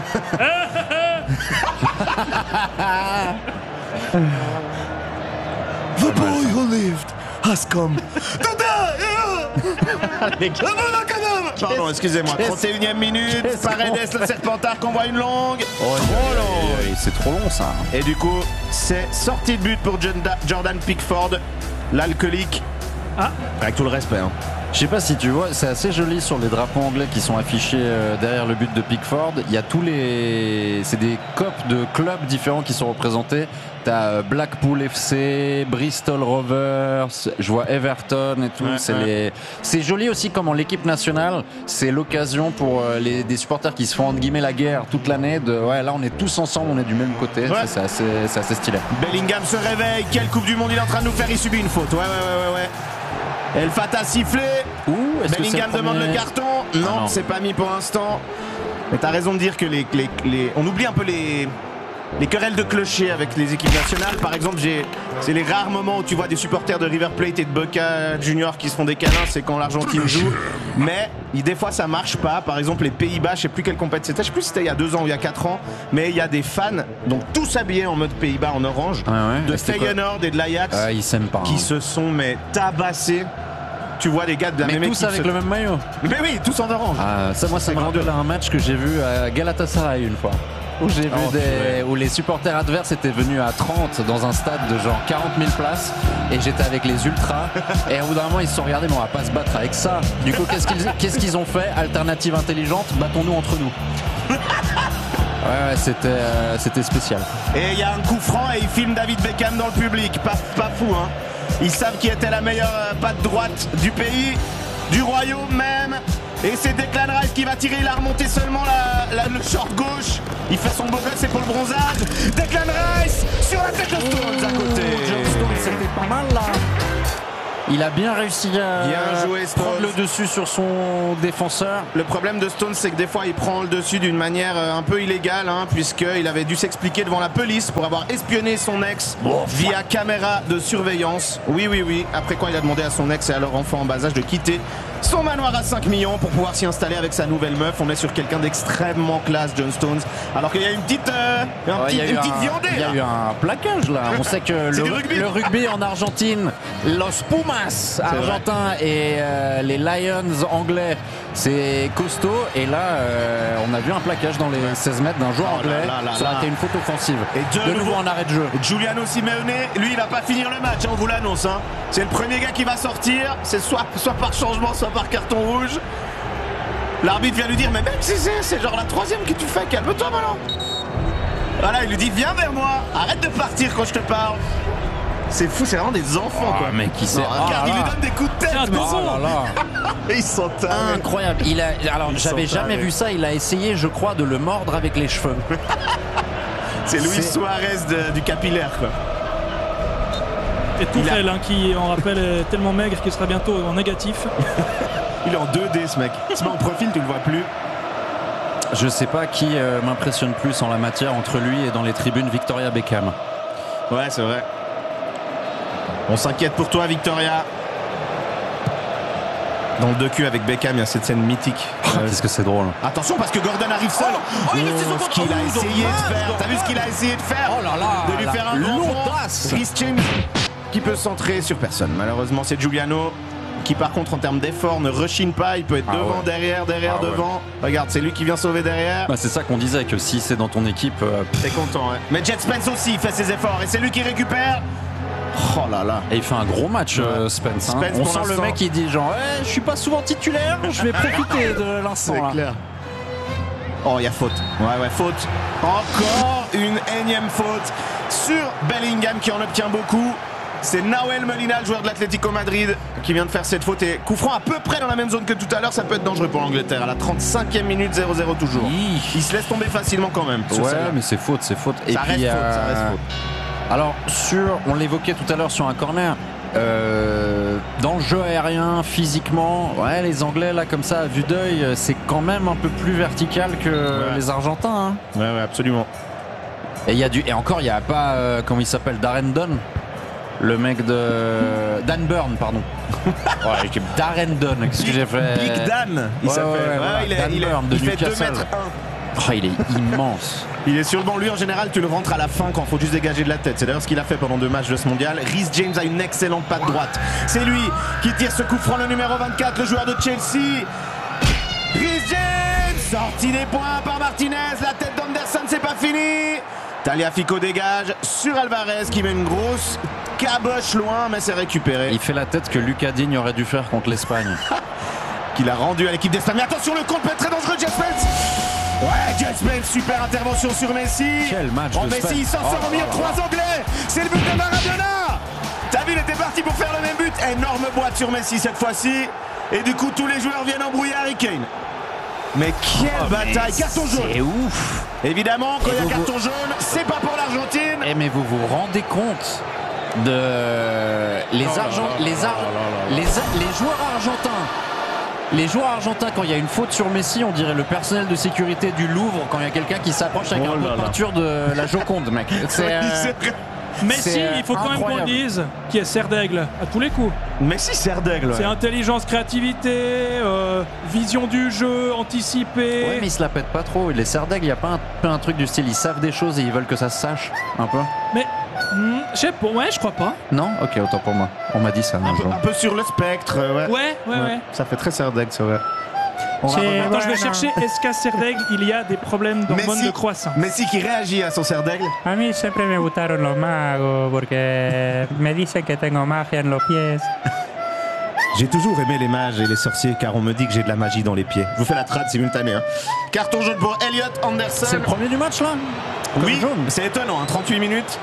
The boy who lived has come to die. Pardon, excusez-moi. 31e minute. Paredes, le Serpentard qui envoie une longue. C'est trop long ça. Et du coup, c'est sortie de but pour Jordan Pickford, l'alcoolique. Avec tout le respect. Je sais pas si tu vois, c'est assez joli sur les drapeaux anglais qui sont affichés derrière le but de Pickford. Il y a c'est des copes de clubs différents qui sont représentés. T'as Blackpool FC, Bristol Rovers, je vois Everton et tout. C'est joli aussi comment l'équipe nationale, c'est l'occasion pour des supporters qui se font entre guillemets la guerre toute l'année. Là on est tous ensemble, on est du même côté. C'est assez stylé. Bellingham se réveille. Quelle Coupe du Monde il est en train de nous faire? Il subit une faute. Ouais. El Fatah sifflé. Bellingham demande le carton. Non, c'est pas mis pour l'instant. Mais t'as raison de dire que on oublie un peu les querelles de clocher avec les équipes nationales. Par exemple, c'est les rares moments où tu vois des supporters de River Plate et de Boca Juniors qui se font des câlins, c'est quand l'Argentine joue. Mais des fois ça marche pas. Par exemple, les Pays-Bas, je sais plus quelle compétition c'était, je sais plus si c'était il y a 2 ans ou il y a 4 ans, mais il y a des fans, donc tous habillés en mode Pays-Bas en orange, de Feyenoord et de l'Ajax, ils s'aiment pas, qui se sont tabassés. Tu vois les gars de la même équipe. Mais tous avec le même maillot. Mais oui, tous en orange. Ça me rappelle un match que j'ai vu à Galatasaray une fois. Où j'ai vu où les supporters adverses étaient venus à 30 dans un stade de genre 40 000 places et j'étais avec les ultras et au bout d'un moment ils se sont regardés, mais on va pas se battre avec ça. Du coup qu'est-ce qu'ils ont fait? Alternative intelligente, battons-nous entre nous. Ouais, c'était spécial. Et il y a un coup franc et ils filment David Beckham dans le public. Pas fou, hein. Ils savent qui était la meilleure patte droite du pays, du royaume même. Et c'est Declan Rice qui va tirer, il a remonté seulement le short gauche. Il fait son beau gosse, c'est pour le bronzage. Declan Rice sur la tête de Stones à côté. John Stones, c'était pas mal là. Il a bien réussi à prendre le dessus sur son défenseur. Le problème de Stones, c'est que des fois, il prend le dessus d'une manière un peu illégale, hein, puisqu'il avait dû s'expliquer devant la police pour avoir espionné son ex via caméra de surveillance. Oui. Après quoi, il a demandé à son ex et à leur enfant en bas âge de quitter son manoir à 5 millions pour pouvoir s'y installer avec sa nouvelle meuf. On est sur quelqu'un d'extrêmement classe, John Stones. Alors qu'il y a une petite viandée. Il y a eu un plaquage là. On sait que le rugby en Argentine, Los Pumas argentins et les Lions anglais, c'est costaud. Et là, on a vu un plaquage dans les 16 mètres d'un joueur anglais. Ça a été une faute offensive. Et de nouveau en arrêt de jeu. Giuliano Simeone, lui, il va pas finir le match, hein, on vous l'annonce. Hein. C'est le premier gars qui va sortir. C'est soit par changement, soit par carton rouge. L'arbitre vient lui dire, mais mec, c'est genre la troisième que tu fais, calme-toi maintenant. Voilà, il lui dit, viens vers moi, arrête de partir quand je te parle. C'est fou, c'est vraiment des enfants, quoi. Mec, il sait. Regarde, il lui donne des coups de tête. Ils sont incroyable. Alors, j'avais jamais vu ça. Il a essayé, je crois, de le mordre avec les cheveux. C'est Luis Suarez du capillaire, quoi. Et Tourelle, hein, qui, on rappelle, est tellement maigre qu'il sera bientôt en négatif. Il est en 2D, ce mec. Il se met en profil, tu le vois plus. Je sais pas qui m'impressionne plus en la matière entre lui et dans les tribunes, Victoria Beckham. Ouais, c'est vrai. On s'inquiète pour toi, Victoria. Dans le docu avec Beckham, il y a cette scène mythique. Qu'est-ce que c'est drôle. Attention parce que Gordon arrive seul. Ce qu'il a essayé de faire. T'as vu ce qu'il a essayé de faire? Oh là là, de lui faire un l'audace. Rhys James qui peut centrer sur personne. Malheureusement, c'est Giuliano qui, par contre, en termes d'effort, ne rechigne pas. Il peut être devant, derrière, devant. Regarde, c'est lui qui vient sauver derrière. Bah, c'est ça qu'on disait, que si c'est dans ton équipe... T'es content, ouais. Mais Jet Spence aussi, il fait ses efforts. Et c'est lui qui récupère. Oh là là. Et il fait un gros match, Spence. Hein. On sent le mec qui dit genre, je suis pas souvent titulaire, je vais profiter de l'instant. C'est clair. Oh, il y a faute. Ouais, faute. Encore une énième faute sur Bellingham qui en obtient beaucoup. C'est Nahuel Molina, le joueur de l'Atlético Madrid, qui vient de faire cette faute. Et coup franc à peu près dans la même zone que tout à l'heure, ça peut être dangereux pour l'Angleterre. À la 35e minute, 0-0 toujours. Il se laisse tomber facilement quand même. Ouais, mais c'est faute. Et ça reste faute. Alors, on l'évoquait tout à l'heure sur un corner, dans le jeu aérien, physiquement, les Anglais, là, comme ça, à vue d'œil, c'est quand même un peu plus vertical que les Argentins. Hein. Ouais, absolument. Et il y a pas, comment il s'appelle, Darren Dunn, le mec de Dan Burn, pardon. Darren Dunn, qu'est-ce que j'ai fait? Big Dan, il s'appelle. Il fait 2 mètres 1. Il est immense. Il est sur le banc. Lui, en général, tu le rentres à la fin quand il faut juste dégager de la tête. C'est d'ailleurs ce qu'il a fait pendant 2 matchs de ce mondial. Rhys James a une excellente patte droite. C'est lui qui tire ce coup franc, le numéro 24, le joueur de Chelsea. Rhys James, sortie des points par Martinez. La tête d'Anderson, c'est pas fini. Tagliafico dégage sur Alvarez qui met une grosse caboche loin, mais c'est récupéré. Il fait la tête que Lucas Digne aurait dû faire contre l'Espagne. Qu'il a rendu à l'équipe d'Espagne. Mais attention, le contre peut être très dangereux, Jet Spence. Ouais, Jet Spence, super intervention sur Messi. Quel match de Messi, il s'en sort au milieu de 3 Anglais. C'est le but de Maradona. T'as vu, il était parti pour faire le même but. Énorme boîte sur Messi cette fois-ci. Et du coup, tous les joueurs viennent embrouiller Harry Kane. Mais quelle bataille. Carton jaune. C'est ouf. Évidemment, quand il y a carton jaune, c'est pas pour l'Argentine. Mais vous vous rendez compte de les joueurs argentins. Les joueurs argentins, quand il y a une faute sur Messi, on dirait le personnel de sécurité du Louvre quand il y a quelqu'un qui s'approche avec un pot de peinture de la Joconde, mec. Messi, il faut quand même qu'on dise qu'il est serre d'aigle à tous les coups. Messi, serre d'aigle. C'est intelligence, créativité, vision du jeu, anticiper. Ouais, mais il se la pète pas trop. Les serre d'aigle, il n'y a pas un peu un truc du style, ils savent des choses et ils veulent que ça se sache un peu. Mais je sais pas, je crois pas. Non, ok, autant pour moi. On m'a dit ça. Un peu sur le spectre, ouais. Ça fait très serre d'aigle, c'est vrai. Attends, je vais chercher, est-ce qu'à serre d'aigle, il y a des problèmes d'hormones de croissance? Messi qui réagit à son serre d'aigle. A mí siempre me gustaron los magos porque me dicen que tengo magia en los pies. J'ai toujours aimé les mages et les sorciers car on me dit que j'ai de la magie dans les pieds. Je vous fais la trad simultanée. Hein. Carton jaune pour Elliot Anderson. C'est le premier du match là? Oui, c'est étonnant, 38 minutes.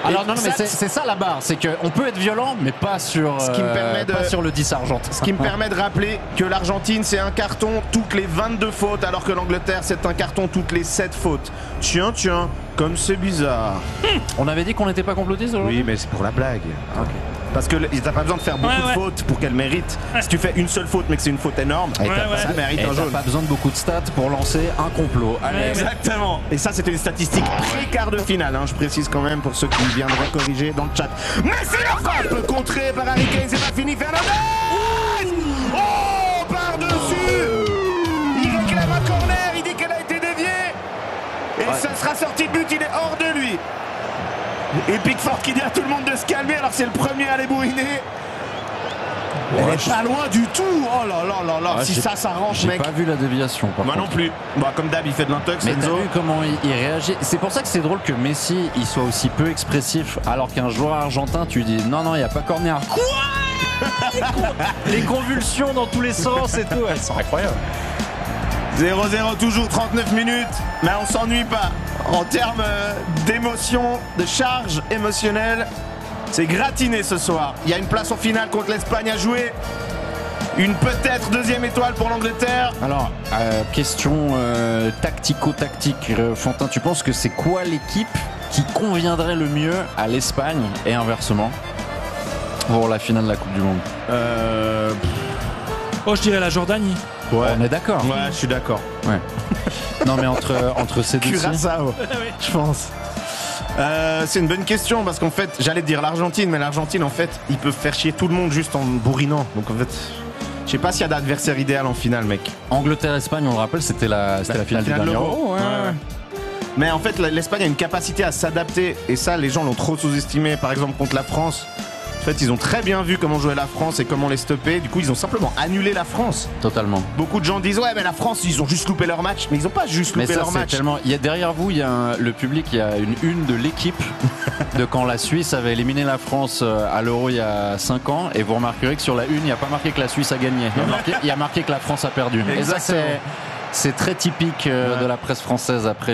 Alors non, mais c'est ça la barre, c'est qu'on peut être violent, mais pas sur, pas sur le 10 argent. Ce qui me permet de rappeler que l'Argentine, c'est un carton toutes les 22 fautes, alors que l'Angleterre, c'est un carton toutes les 7 fautes. Tiens, comme c'est bizarre. On avait dit qu'on n'était pas complotistes aujourd'hui. Oui, mais c'est pour la blague. Ok. Parce que t'as pas besoin de faire beaucoup de fautes pour qu'elle mérite. Si tu fais une seule faute, mais que c'est une faute énorme, ça mérite un jaune. T'as pas besoin de beaucoup de stats pour lancer un complot. Allez. Exactement. Et ça, c'était une statistique pré-quart de finale. Je précise quand même pour ceux qui viendraient corriger dans le chat. Mais c'est la frappe contrée par Harry Kane, c'est pas fini. Fernandez. Oh, par-dessus. Il réclame un corner, il dit qu'elle a été déviée. Et ça sera sorti de but, il est hors de lui. Et Pickford qui dit à tout le monde de se calmer, alors c'est le premier à les bourriner. Elle est pas loin du tout. Oh là là là là. Si ça s'arrange, mec. J'ai pas vu la déviation. Moi non plus. Bah, comme d'hab, il fait de l'intox. Mais t'as vu comment il réagit. C'est pour ça que c'est drôle que Messi il soit aussi peu expressif, alors qu'un joueur argentin, tu dis non, il n'y a pas corner. Quoi les convulsions dans tous les sens et tout, elles sont incroyables. 0-0 toujours, 39 minutes, mais on s'ennuie pas. En termes d'émotion, de charge émotionnelle, c'est gratiné ce soir. Il y a une place en finale contre l'Espagne à jouer. Une peut-être deuxième étoile pour l'Angleterre. Alors, question tactico-tactique, Fantin, tu penses que c'est quoi l'équipe qui conviendrait le mieux à l'Espagne et inversement pour la finale de la Coupe du Monde? Oh, je dirais la Jordanie. Ouais. On est d'accord. Ouais, je suis d'accord. Ouais. Non, mais entre ces deux, Curaçao, je pense. C'est une bonne question parce qu'en fait, j'allais dire l'Argentine, mais l'Argentine, en fait, ils peuvent faire chier tout le monde juste en bourrinant. Donc en fait, je sais pas s'il y a d'adversaire idéal en finale, mec. Angleterre-Espagne, on le rappelle, c'était la finale du dernier Euro. Ouais. Mais en fait, l'Espagne a une capacité à s'adapter et ça, les gens l'ont trop sous-estimé. Par exemple, contre la France. En fait, ils ont très bien vu comment jouait la France et comment les stopper. Du coup, ils ont simplement annulé la France. Totalement. Beaucoup de gens disent ouais, mais la France, ils ont juste loupé leur match. Mais ils n'ont pas juste loupé leur match. Tellement... derrière vous, il y a le public, il y a une de l'équipe de quand la Suisse avait éliminé la France à l'Euro il y a 5 ans. Et vous remarquerez que sur la une, il n'y a pas marqué que la Suisse a gagné. Il y a marqué que la France a perdu. Exactement. Et ça, c'est très typique de la presse française après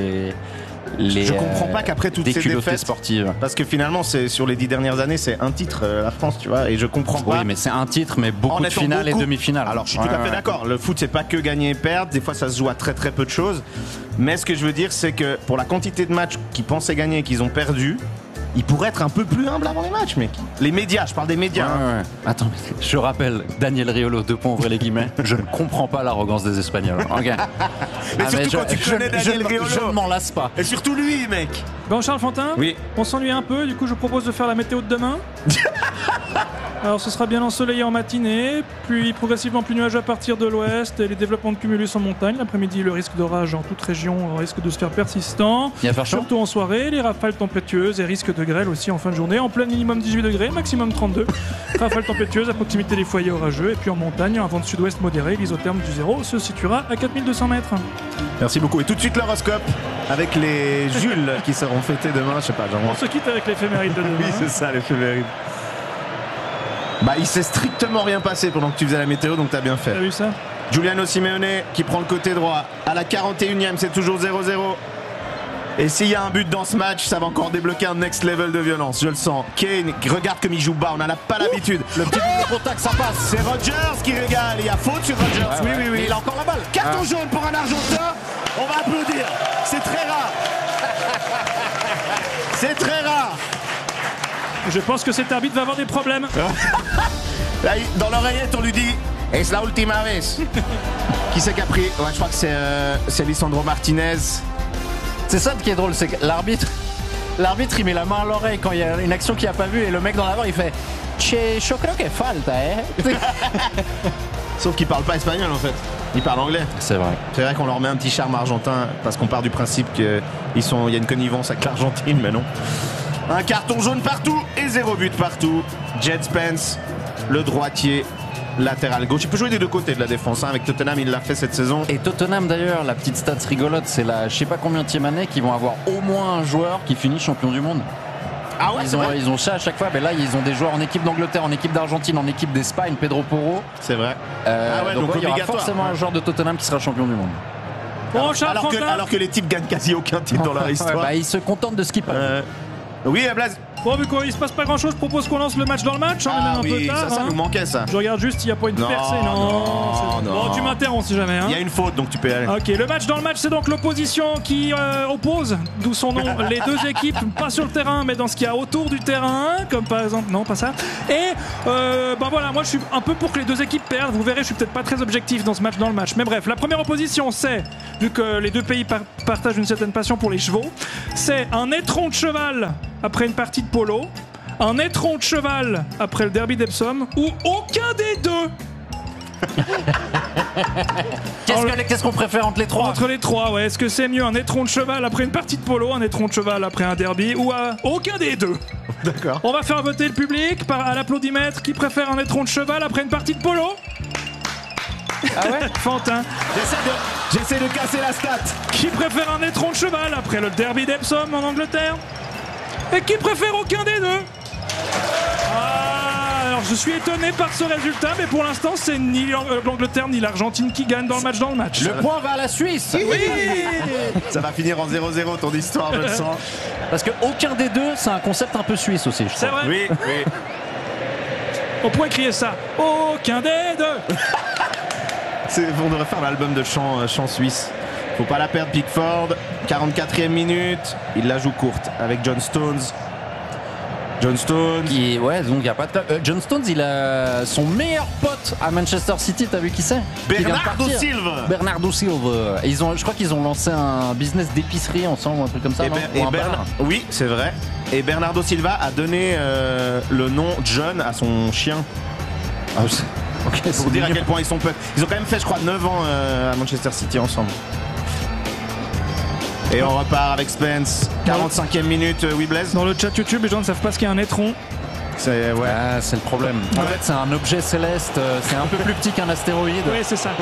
je comprends pas qu'après toutes ces défaites sportives, parce que finalement c'est sur les 10 dernières années c'est un titre la France, tu vois, et je comprends pas. Oui, mais c'est un titre, mais beaucoup de finales et demi-finales. Alors je suis tout à fait d'accord, le foot c'est pas que gagner et perdre, des fois ça se joue à très très peu de choses, mais ce que je veux dire c'est que pour la quantité de matchs qu'ils pensaient gagner et qu'ils ont perdu, ils pourraient être un peu plus humbles avant les matchs, mec. Les médias, je parle des médias. Ouais. Attends, je rappelle, Daniel Riolo, 2 points, ouvrez les guillemets. Je ne comprends pas l'arrogance des Espagnols. Okay. Mais surtout quand tu connais Daniel Riolo. Je ne m'en lasse pas. Et surtout lui, mec. Bon, Charles Fantin, oui. On s'ennuie un peu, du coup je propose de faire la météo de demain. Alors ce sera bien ensoleillé en matinée, puis progressivement plus nuageux à partir de l'ouest et les développements de cumulus en montagne. L'après-midi, le risque d'orage en toute région risque de se faire persistant. Il va faire chaud. Surtout en soirée, les rafales tempétueuses et risque de grêle aussi en fin de journée. En plein minimum 18 degrés, maximum 32. Rafales tempétueuses à proximité des foyers orageux. Et puis en montagne, un vent de sud-ouest modéré, l'isotherme du zéro se situera à 4200 mètres. Merci beaucoup. Et tout de suite l'horoscope avec les Jules qui seront fêtés demain. Je sais pas, genre. On se quitte avec l'éphéméride de demain. Oui, c'est ça, l'éphéméride. Bah, il s'est strictement rien passé pendant que tu faisais la météo, donc t'as bien fait. T'as vu ça? Giuliano Simeone qui prend le côté droit. À la 41e, c'est toujours 0-0. Et s'il y a un but dans ce match, ça va encore débloquer un next level de violence, je le sens. Kane, regarde comme il joue bas, on n'en a pas l'habitude. Le petit contact, ça passe. C'est Rodgers qui régale, il y a faute sur Rodgers. Oui. Il a encore la balle. Carton jaune pour un Argentin, on va applaudir. C'est très rare. C'est très rare. Je pense que cet arbitre va avoir des problèmes. Là, dans l'oreillette, on lui dit « Es la ultima vez ». Qui c'est qui a pris? Ouais, je crois que c'est Lisandro Martinez. C'est ça qui est drôle, c'est que l'arbitre il met la main à l'oreille quand il y a une action qu'il n'a pas vue et le mec dans la barre il fait « Che, yo creo que falta, eh ». Sauf qu'il parle pas espagnol en fait, il parle anglais. C'est vrai. C'est vrai qu'on leur met un petit charme argentin parce qu'on part du principe qu'il y a une connivence avec l'Argentine, mais non. Un carton jaune partout et 0 but partout. Jed Spence, le droitier latéral gauche. Il peut jouer des deux côtés de la défense. Avec Tottenham, il l'a fait cette saison. Et Tottenham d'ailleurs, la petite stats rigolote, c'est la je sais pas combienième année qu'ils vont avoir au moins un joueur qui finit champion du monde. Ah ouais, ils ont ça à chaque fois. Mais là, ils ont des joueurs en équipe d'Angleterre, en équipe d'Argentine, en équipe d'Espagne, Pedro Porro. C'est vrai. Donc il y aura forcément un joueur de Tottenham qui sera champion du monde. Bon, alors que les types gagnent quasi aucun titre dans leur histoire. Ils se contentent de ce qu'ils peuvent. Oui, Blaise. Bon, vu qu'il se passe pas grand chose, je propose qu'on lance le match dans le match. On est même un peu tard. Ça nous manquait ça. Je regarde juste, il n'y a pas une percée. Non. Bon, tu m'interromps si jamais. Il y a une faute, donc tu peux y aller. Ok, le match dans le match, c'est donc l'opposition qui oppose, d'où son nom, les deux équipes, pas sur le terrain, mais dans ce qu'il y a autour du terrain, comme par exemple, non, pas ça. Et voilà, moi je suis un peu pour que les deux équipes perdent. Vous verrez, je suis peut-être pas très objectif dans ce match dans le match. Mais bref, la première opposition, c'est, vu que les deux pays partagent une certaine passion pour les chevaux, c'est un étron de cheval après une partie de polo, un étron de cheval après le derby d'Epsom, ou aucun des deux. Qu'est-ce qu'on préfère entre les trois? Entre les trois, ouais. Est-ce que c'est mieux un étron de cheval après une partie de polo, un étron de cheval après un derby, ou aucun des deux? D'accord. On va faire voter le public à l'applaudimètre. Qui préfère un étron de cheval après une partie de polo? Ah ouais? Fantin. J'essaie de casser la stat. Qui préfère un étron de cheval après le derby d'Epsom en Angleterre? Et qui préfère aucun des deux? Alors je suis étonné par ce résultat, mais pour l'instant c'est ni l'Angleterre ni l'Argentine qui gagnent dans le match Le point va à la Suisse. Oui. Ça va finir en 0-0 ton histoire, je le sens. Parce que aucun des deux, c'est un concept un peu suisse aussi, je C'est crois. vrai. Oui. On pourrait crier ça. Aucun des deux. On devrait faire l'album de chant suisse. Faut pas la perdre, Pickford. 44e minute. Il la joue courte avec John Stones. Donc il y a pas de John Stones, il a son meilleur pote à Manchester City, t'as vu qui c'est? Bernardo Silva. Je crois qu'ils ont lancé un business d'épicerie ensemble, un truc comme ça. Oui, c'est vrai. Et Bernardo Silva a donné le nom John à son chien. Pour dire à quel point ils sont potes. Ils ont quand même fait, je crois, 9 ans à Manchester City ensemble. Et on repart avec Spence. 45e minute, oui Blaise. Dans le chat YouTube, les gens ne savent pas ce qu'est un étron. C'est c'est le problème. En fait, c'est un objet céleste. C'est un peu plus petit qu'un astéroïde. Oui, c'est ça.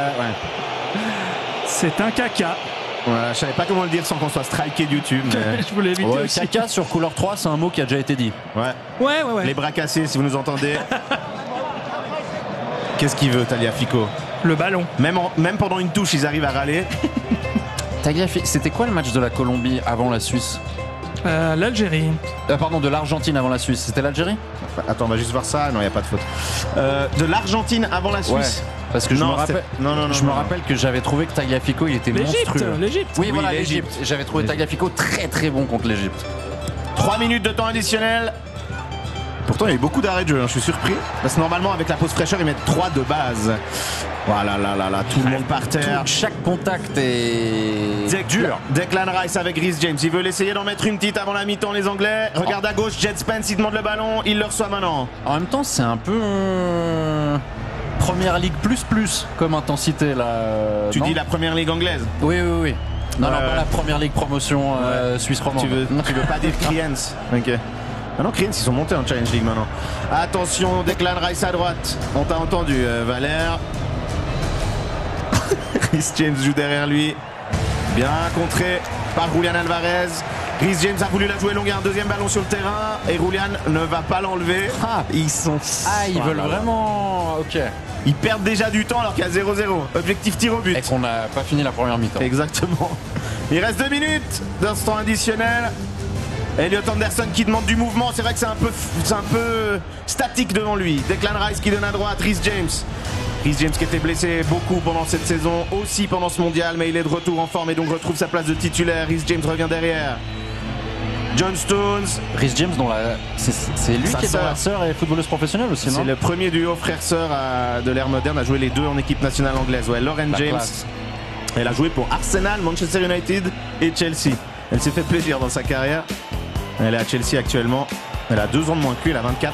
C'est un caca. Voilà, je savais pas comment le dire sans qu'on soit striké de YouTube. Mais... je voulais éviter aussi. Caca sur couleur 3, c'est un mot qui a déjà été dit. Ouais. Les bras cassés, si vous nous entendez. Qu'est-ce qu'il veut, Tagliafico? Le ballon. Même pendant une touche, ils arrivent à râler. C'était quoi le match de la Colombie avant la Suisse? L'Algérie. Pardon, de l'Argentine avant la Suisse. C'était l'Algérie? Attends, on va juste voir ça. Non, il n'y a pas de faute. De l'Argentine avant la Suisse. Ouais, parce que je me rappelle que j'avais trouvé que Tagliafico, il était monstrueux. L'Égypte. Oui, voilà, l'Égypte. J'avais trouvé Tagliafico très très bon contre l'Égypte. 3 minutes de temps additionnel. Pourtant, il y a eu beaucoup d'arrêts de jeu, je suis surpris. Parce que normalement, avec la pause fraîcheur, ils mettent 3 de base. Voilà, tout le monde par terre. Chaque contact est dur. Declan Rice avec Reece James. Ils veulent essayer d'en mettre une petite avant la mi-temps, les Anglais. Regarde à gauche, Jed Spence, il demande le ballon. Il le reçoit maintenant. En même temps, c'est un peu Première Ligue plus comme intensité là. Tu dis la Première Ligue anglaise? Oui. Non, pas la Première Ligue promotion suisse romande. Tu veux pas dire Kriens? Ok. Maintenant, Kriens, ils sont montés en Challenge League maintenant. Attention, Declan Rice à droite. On t'a entendu, Valère. Reece James joue derrière lui. Bien contré par Julian Alvarez. Reece James a voulu la jouer longue. Un deuxième ballon sur le terrain. Et Julian ne va pas l'enlever. Ils veulent vraiment... Ok. Ils perdent déjà du temps alors qu'il y a 0-0. Objectif tir au but. Et qu'on n'a pas fini la première mi-temps. Exactement. Il reste 2 minutes d'instant additionnel. Elliot Anderson qui demande du mouvement. C'est vrai que c'est un peu statique devant lui. Declan Rice qui donne à droite. Reece James. Reece James qui était blessé beaucoup pendant cette saison, aussi pendant ce mondial, mais il est de retour en forme et donc retrouve sa place de titulaire. Reece James revient derrière. John Stones. Reece James, c'est lui qui est dans la sœur et footballeuse professionnelle aussi, non? C'est le premier duo frère-sœur de l'ère moderne à jouer les deux en équipe nationale anglaise. Ouais, Lauren James. Classe. Elle a joué pour Arsenal, Manchester United et Chelsea. Elle s'est fait plaisir dans sa carrière. Elle est à Chelsea actuellement. Elle a 2 ans de moins que lui, elle a 24.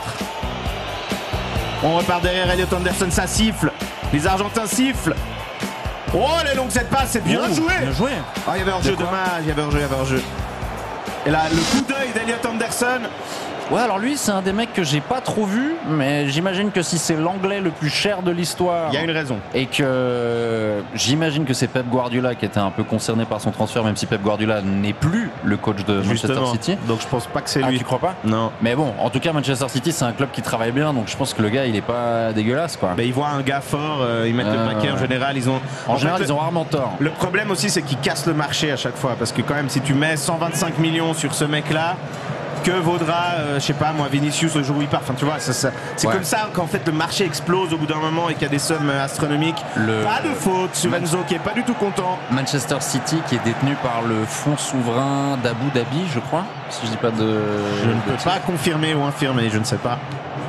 On repart derrière Elliot Anderson, ça siffle. Les Argentins sifflent. Oh, elle est longue cette passe, c'est bien joué. Bien joué. Ah, il y avait hors-jeu, dommage, il y avait hors-jeu. Et là, le coup d'œil d'Elliot Anderson. Ouais, alors lui, c'est un des mecs que j'ai pas trop vu, mais j'imagine que si c'est l'anglais le plus cher de l'histoire. Il y a une raison. Et que j'imagine que c'est Pep Guardiola qui était un peu concerné par son transfert, même si Pep Guardiola n'est plus le coach de Manchester City. Donc je pense pas que c'est lui. Ah, tu crois pas? Non. Mais bon, en tout cas, Manchester City, c'est un club qui travaille bien, donc je pense que le gars, il est pas dégueulasse, quoi. Mais ils voient un gars fort, ils mettent le paquet en général. Ils ont rarement tort. Le problème aussi, c'est qu'ils cassent le marché à chaque fois. Parce que quand même, si tu mets 125 millions sur ce mec-là, que vaudra, je sais pas moi, Vinicius le jour où il part. Enfin, tu vois, c'est comme ça qu'en fait le marché explose au bout d'un moment et qu'il y a des sommes astronomiques. Pas de faute sur Enzo qui est pas du tout content. Manchester City qui est détenu par le fonds souverain d'Abu Dhabi, je crois. Si je dis pas de. Je ne peux pas confirmer ou infirmer, je ne sais pas.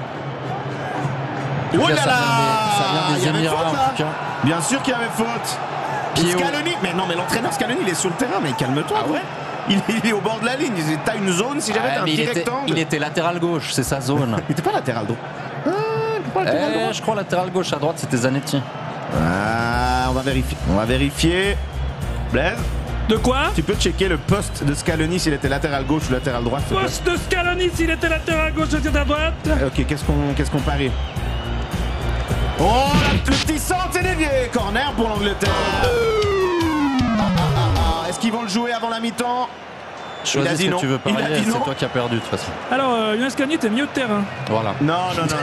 Oh là là, ça vient des Émirats en tout cas. Bien sûr qu'il y avait faute. Scaloni, mais non, mais l'entraîneur Scaloni, il est sur le terrain, mais calme-toi. Ah ouais. Il est au bord de la ligne. T'as une zone, si jamais t'as un petit rectangle. Il était latéral gauche, c'est sa zone. Il était pas latéral droit. Je crois latéral gauche, à droite c'était Zanetti. On va vérifier. Blaise, De quoi? tu peux checker le poste de Scaloni s'il était latéral gauche ou latéral droit. Poste de Scaloni s'il était latéral gauche ou latéral droite. Ok, qu'est-ce qu'on parie? Oh, le petit centre est dévié. Corner pour l'Angleterre. Est-ce qu'ils vont le jouer avant la mi-temps? Choisis ce que tu veux parier, c'est toi qui as perdu de toute façon. Alors, Younes Scaloni était milieu de terrain. Voilà. Non,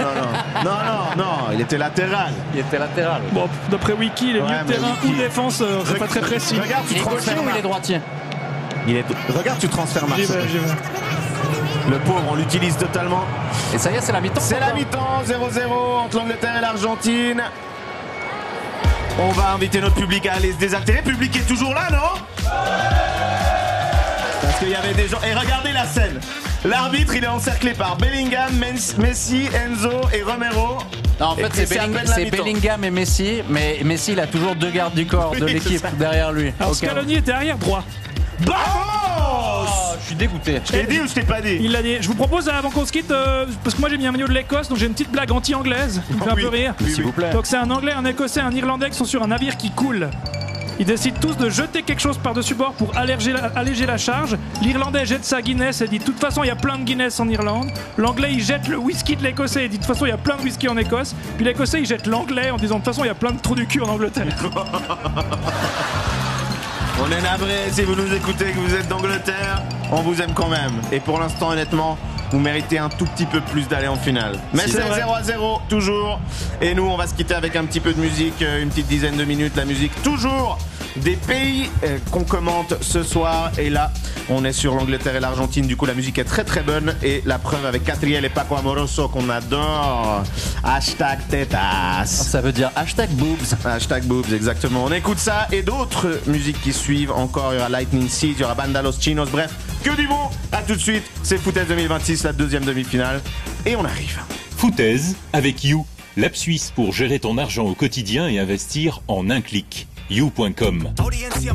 il était latéral. Il était latéral. Bon, d'après Wiki, il est milieu de terrain ou défense, c'est pas très précis. Regarde, Il est gaucher ou il est droitier? Regarde, tu transfères Marseille. J'y vais. Le pauvre, on l'utilise totalement. Et ça y est, c'est la mi-temps. C'est la mi-temps, 0-0 entre l'Angleterre et l'Argentine. On va inviter notre public à aller se désaltérer. Le public est toujours là, non? Parce qu'il y avait des gens. Et regardez la scène. L'arbitre, il est encerclé par Bellingham, Messi, Enzo et Romero. Non, en fait, c'est Bellingham et Messi, mais Messi, il a toujours deux gardes du corps de l'équipe derrière lui. Alors, Scaloni était arrière droit. Bravo! Je suis dégoûté. Je t'ai dit ou je t'ai pas dit? Il l'a dit. Je vous propose avant qu'on se quitte, parce que moi j'ai mis un maillot de l'Écosse, donc j'ai une petite blague anti-anglaise qui me fait un peu rire. S'il vous plaît. Donc c'est un Anglais, un Écossais, un Irlandais qui sont sur un navire qui coule. Ils décident tous de jeter quelque chose par-dessus bord pour alléger la charge. L'Irlandais jette sa Guinness et dit de toute façon il y a plein de Guinness en Irlande. L'Anglais il jette le whisky de l'Écossais et dit de toute façon il y a plein de whisky en Écosse. Puis l'Écossais il jette l'Anglais en disant de toute façon il y a plein de trous du cul en Angleterre. On est navré si vous nous écoutez que vous êtes d'Angleterre. On vous aime quand même. Et pour l'instant, honnêtement, vous méritez un tout petit peu plus d'aller en finale. Mais c'est 0-0, toujours. Et nous, on va se quitter avec un petit peu de musique, une petite dizaine de minutes. La musique, toujours des pays qu'on commente ce soir. Et là, on est sur l'Angleterre et l'Argentine. Du coup, la musique est très très bonne. Et la preuve avec Catriel et Paco Amoroso qu'on adore. Hashtag tetas. Ça veut dire hashtag boobs. Hashtag boobs, exactement. On écoute ça et d'autres musiques qui suivent. Encore, il y aura Lightning Seeds, il y aura Banda Los Chinos. Bref, que du bon. À tout de suite. C'est Foutaise 2026, la deuxième demi-finale. Et on arrive. Foutaise avec You, l'app suisse pour gérer ton argent au quotidien et investir en un clic. You.com.